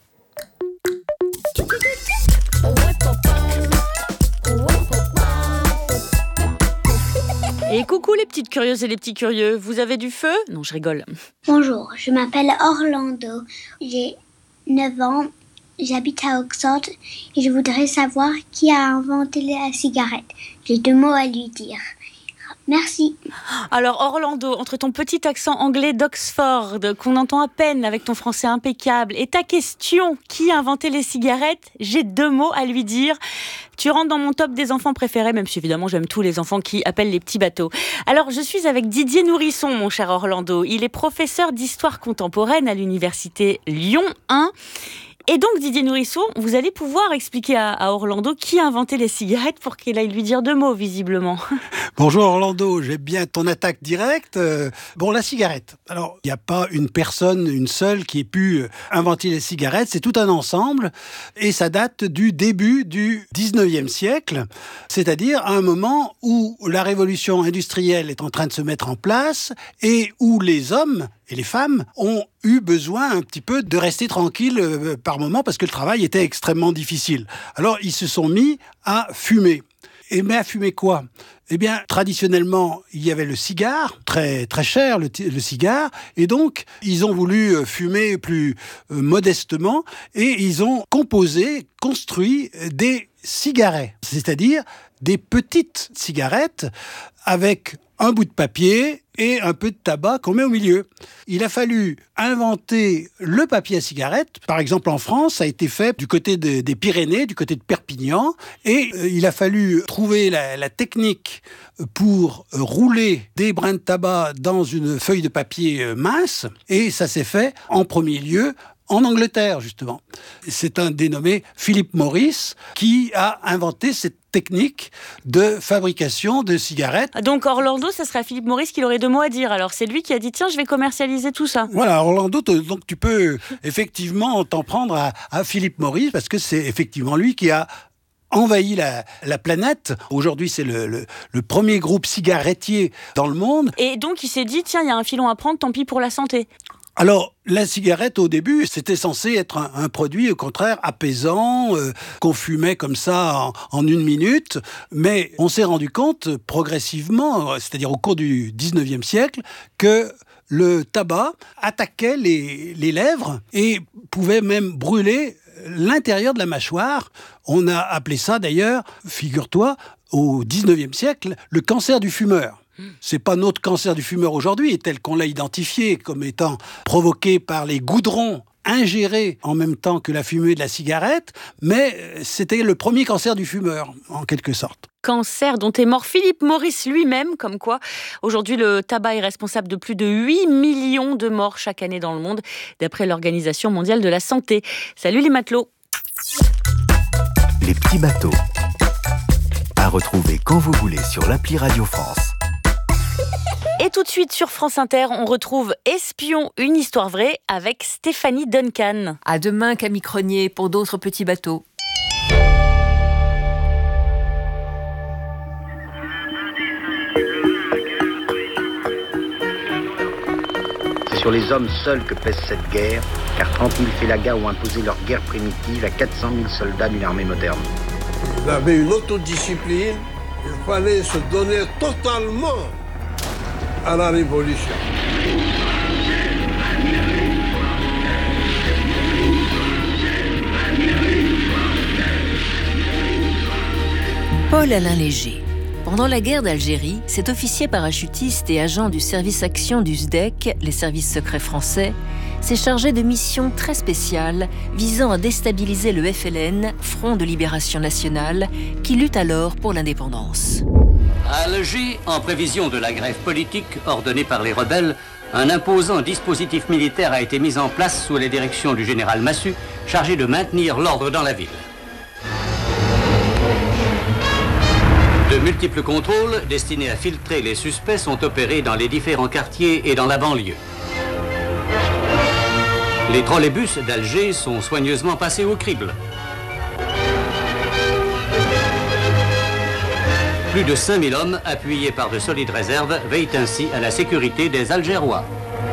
Et coucou les petites curieuses et les petits curieux, vous avez du feu? Non, je rigole. Bonjour, je m'appelle Orlando, j'ai neuf ans, j'habite à Oxford et je voudrais savoir qui a inventé la cigarette. J'ai deux mots à lui dire. Merci. Alors Orlando, entre ton petit accent anglais d'Oxford, qu'on entend à peine avec ton français impeccable, et ta question, qui a inventé les cigarettes, j'ai deux mots à lui dire. Tu rentres dans mon top des enfants préférés, même si évidemment j'aime tous les enfants qui appellent les petits bateaux. Alors je suis avec Didier Nourisson, mon cher Orlando. Il est professeur d'histoire contemporaine à l'université Lyon un. Et donc, Didier Nourisson, vous allez pouvoir expliquer à, à Orlando qui a inventé les cigarettes pour qu'il aille lui dire deux mots, visiblement. Bonjour Orlando, j'aime bien ton attaque directe. Euh, bon, la cigarette. Alors, il n'y a pas une personne, une seule, qui ait pu inventer les cigarettes. C'est tout un ensemble. Et ça date du début du dix-neuvième siècle. C'est-à-dire à un moment où la révolution industrielle est en train de se mettre en place et où les hommes et les femmes ont eu besoin un petit peu de rester tranquilles euh, par moment parce que le travail était extrêmement difficile. Alors, ils se sont mis à fumer. Et mais à fumer quoi ? Eh bien, traditionnellement, il y avait le cigare, très très cher le, le cigare, et donc ils ont voulu fumer plus euh, modestement et ils ont composé, construit des cigarets, c'est-à-dire des petites cigarettes avec un bout de papier et un peu de tabac qu'on met au milieu. Il a fallu inventer le papier à cigarette. Par exemple, en France, ça a été fait du côté de, des Pyrénées, du côté de Perpignan. Et euh, il a fallu trouver la, la technique pour euh, rouler des brins de tabac dans une feuille de papier euh, mince. Et ça s'est fait en premier lieu en Angleterre, justement. C'est un dénommé Philip Morris qui a inventé cette technique de fabrication de cigarettes. Donc Orlando, ça serait à Philip Morris qu'il aurait deux mots à dire. Alors c'est lui qui a dit tiens, je vais commercialiser tout ça. Voilà, Orlando, donc tu peux effectivement t'en prendre à, à Philip Morris parce que c'est effectivement lui qui a envahi la, la planète. Aujourd'hui, c'est le, le, le premier groupe cigarettier dans le monde. Et donc il s'est dit tiens, il y a un filon à prendre, tant pis pour la santé. Alors, la cigarette, au début, c'était censé être un, un produit, au contraire, apaisant, euh, qu'on fumait comme ça en, en une minute. Mais on s'est rendu compte, progressivement, c'est-à-dire au cours du dix-neuvième siècle, que le tabac attaquait les, les lèvres et pouvait même brûler l'intérieur de la mâchoire. On a appelé ça, d'ailleurs, figure-toi, au dix-neuvième siècle, le cancer du fumeur. C'est pas notre cancer du fumeur aujourd'hui, tel qu'on l'a identifié comme étant provoqué par les goudrons ingérés en même temps que la fumée de la cigarette, mais c'était le premier cancer du fumeur, en quelque sorte. Cancer dont est mort Philip Morris lui-même, comme quoi aujourd'hui le tabac est responsable de plus de huit millions de morts chaque année dans le monde, d'après l'Organisation mondiale de la santé. Salut les matelots. Les petits bateaux. À retrouver quand vous voulez sur l'appli Radio France. Et tout de suite sur France Inter, on retrouve Espion, une histoire vraie avec Stéphanie Duncan. À demain Camille Cronier pour d'autres petits bateaux. C'est sur les hommes seuls que pèse cette guerre, car trente mille félagas ont imposé leur guerre primitive à quatre cent mille soldats d'une armée moderne. Il avait une autodiscipline, il fallait se donner totalement à la révolution. Paul-Alain Léger. Pendant la guerre d'Algérie, cet officier parachutiste et agent du service action du S D E C, les services secrets français, s'est chargé de missions très spéciales visant à déstabiliser le F L N, Front de Libération Nationale, qui lutte alors pour l'indépendance. À Alger, en prévision de la grève politique ordonnée par les rebelles, un imposant dispositif militaire a été mis en place sous la direction du général Massu, chargé de maintenir l'ordre dans la ville. De multiples contrôles destinés à filtrer les suspects sont opérés dans les différents quartiers et dans la banlieue. Les trolleybus d'Alger sont soigneusement passés au crible. Plus de cinq mille hommes, appuyés par de solides réserves, veillent ainsi à la sécurité des Algérois.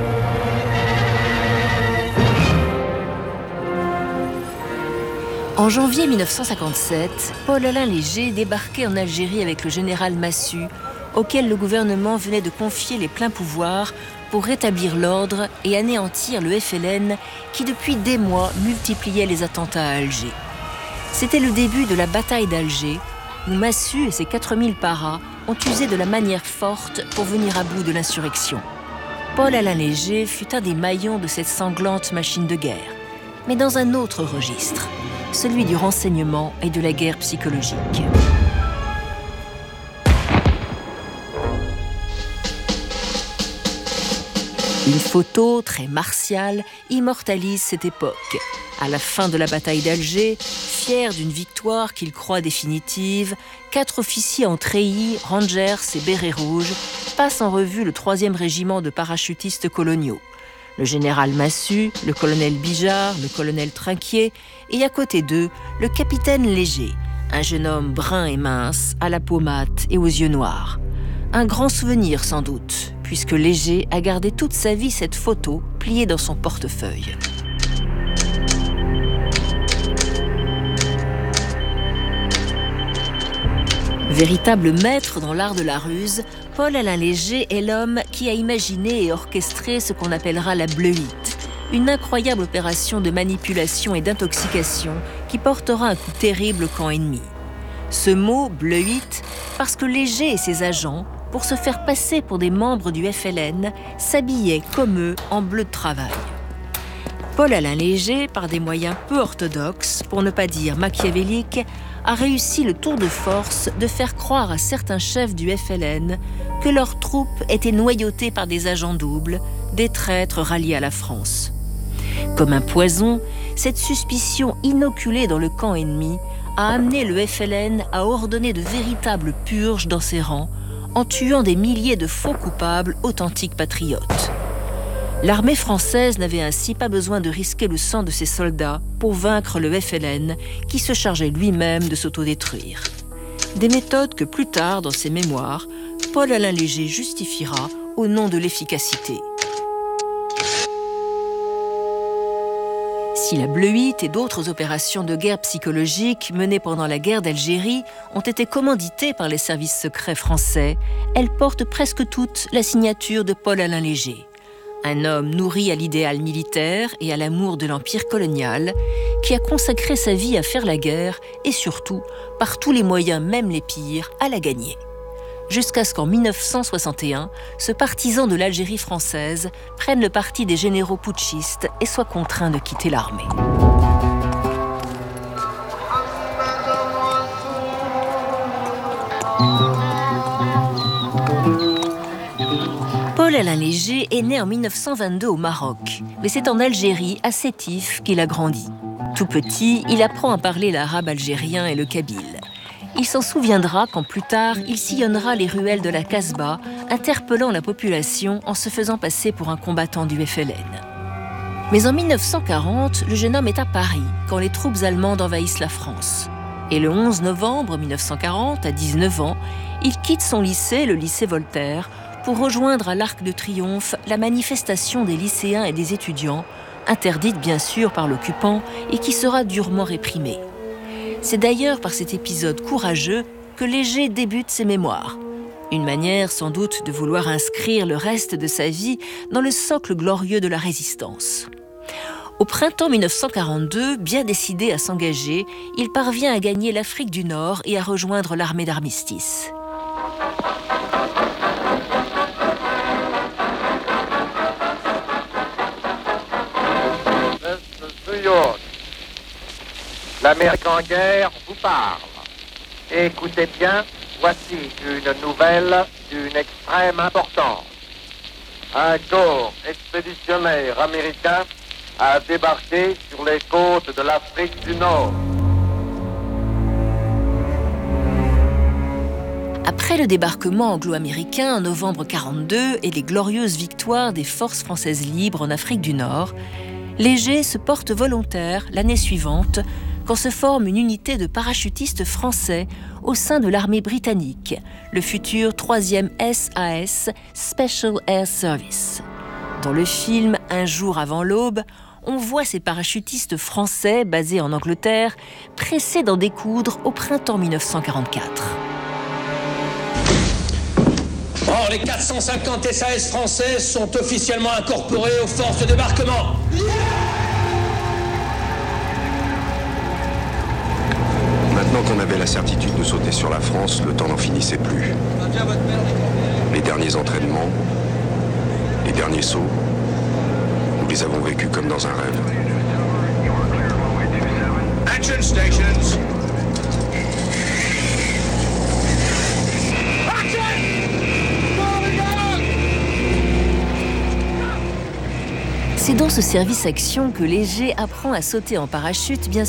En janvier mille neuf cent cinquante-sept, Paul-Alain Léger débarquait en Algérie avec le général Massu, auquel le gouvernement venait de confier les pleins pouvoirs pour rétablir l'ordre et anéantir le F L N qui, depuis des mois, multipliait les attentats à Alger. C'était le début de la bataille d'Alger, où Massu et ses quatre mille paras ont usé de la manière forte pour venir à bout de l'insurrection. Paul-Alain Léger fut un des maillons de cette sanglante machine de guerre, mais dans un autre registre, celui du renseignement et de la guerre psychologique. Une photo très martiale immortalise cette époque. À la fin de la bataille d'Alger, fiers d'une victoire qu'ils croient définitive, quatre officiers en treillis, rangers et bérets rouges passent en revue le troisième régiment de parachutistes coloniaux. Le général Massu, le colonel Bijard, le colonel Trinquier et à côté d'eux, le capitaine Léger, un jeune homme brun et mince, à la peau mate et aux yeux noirs. Un grand souvenir sans doute, puisque Léger a gardé toute sa vie cette photo pliée dans son portefeuille. Véritable maître dans l'art de la ruse, Paul-Alain Léger est l'homme qui a imaginé et orchestré ce qu'on appellera la bleuite, une incroyable opération de manipulation et d'intoxication qui portera un coup terrible au camp ennemi. Ce mot, bleuite, parce que Léger et ses agents, pour se faire passer pour des membres du F L N, s'habillaient comme eux en bleu de travail. Paul-Alain Léger, par des moyens peu orthodoxes, pour ne pas dire machiavéliques, a réussi le tour de force de faire croire à certains chefs du F L N que leurs troupes étaient noyautées par des agents doubles, des traîtres ralliés à la France. Comme un poison, cette suspicion inoculée dans le camp ennemi a amené le F L N à ordonner de véritables purges dans ses rangs, en tuant des milliers de faux coupables authentiques patriotes. L'armée française n'avait ainsi pas besoin de risquer le sang de ses soldats pour vaincre le F L N, qui se chargeait lui-même de s'autodétruire. Des méthodes que plus tard, dans ses mémoires, Paul-Alain Léger justifiera au nom de l'efficacité. Si la bleuite et d'autres opérations de guerre psychologique menées pendant la guerre d'Algérie ont été commanditées par les services secrets français, elles portent presque toutes la signature de Paul-Alain Léger. Un homme nourri à l'idéal militaire et à l'amour de l'empire colonial, qui a consacré sa vie à faire la guerre et surtout, par tous les moyens, même les pires, à la gagner. Jusqu'à ce qu'en mille neuf cent soixante et un, ce partisan de l'Algérie française prenne le parti des généraux putschistes et soit contraint de quitter l'armée. Paul-Alain Léger est né en mille neuf cent vingt-deux au Maroc, mais c'est en Algérie, à Sétif, qu'il a grandi. Tout petit, il apprend à parler l'arabe algérien et le kabyle. Il s'en souviendra quand plus tard, il sillonnera les ruelles de la Casbah, interpellant la population en se faisant passer pour un combattant du F L N. Mais en mille neuf cent quarante, le jeune homme est à Paris, quand les troupes allemandes envahissent la France. Et le onze novembre mille neuf cent quarante, à dix-neuf ans, il quitte son lycée, le lycée Voltaire, pour rejoindre à l'Arc de Triomphe la manifestation des lycéens et des étudiants, interdite bien sûr par l'occupant et qui sera durement réprimée. C'est d'ailleurs par cet épisode courageux que Léger débute ses mémoires. Une manière sans doute de vouloir inscrire le reste de sa vie dans le socle glorieux de la résistance. Au printemps mille neuf cent quarante-deux, bien décidé à s'engager, il parvient à gagner l'Afrique du Nord et à rejoindre l'armée d'armistice. L'Amérique en guerre vous parle. Écoutez bien, voici une nouvelle d'une extrême importance. Un corps expéditionnaire américain a débarqué sur les côtes de l'Afrique du Nord. Après le débarquement anglo-américain en novembre quarante-deux et les glorieuses victoires des forces françaises libres en Afrique du Nord, Léger se porte volontaire l'année suivante quand se forme une unité de parachutistes français au sein de l'armée britannique, le futur troisième S A S, Special Air Service. Dans le film Un jour avant l'aube, on voit ces parachutistes français basés en Angleterre pressés d'en découdre au printemps mille neuf cent quarante-quatre. Or, les quatre cent cinquante S A S françaises sont officiellement incorporées aux forces de débarquement. Maintenant qu'on avait la certitude de sauter sur la France, le temps n'en finissait plus. Les derniers entraînements, les derniers sauts, nous les avons vécus comme dans un rêve. Action stations. C'est dans ce service action que Léger apprend à sauter en parachute bien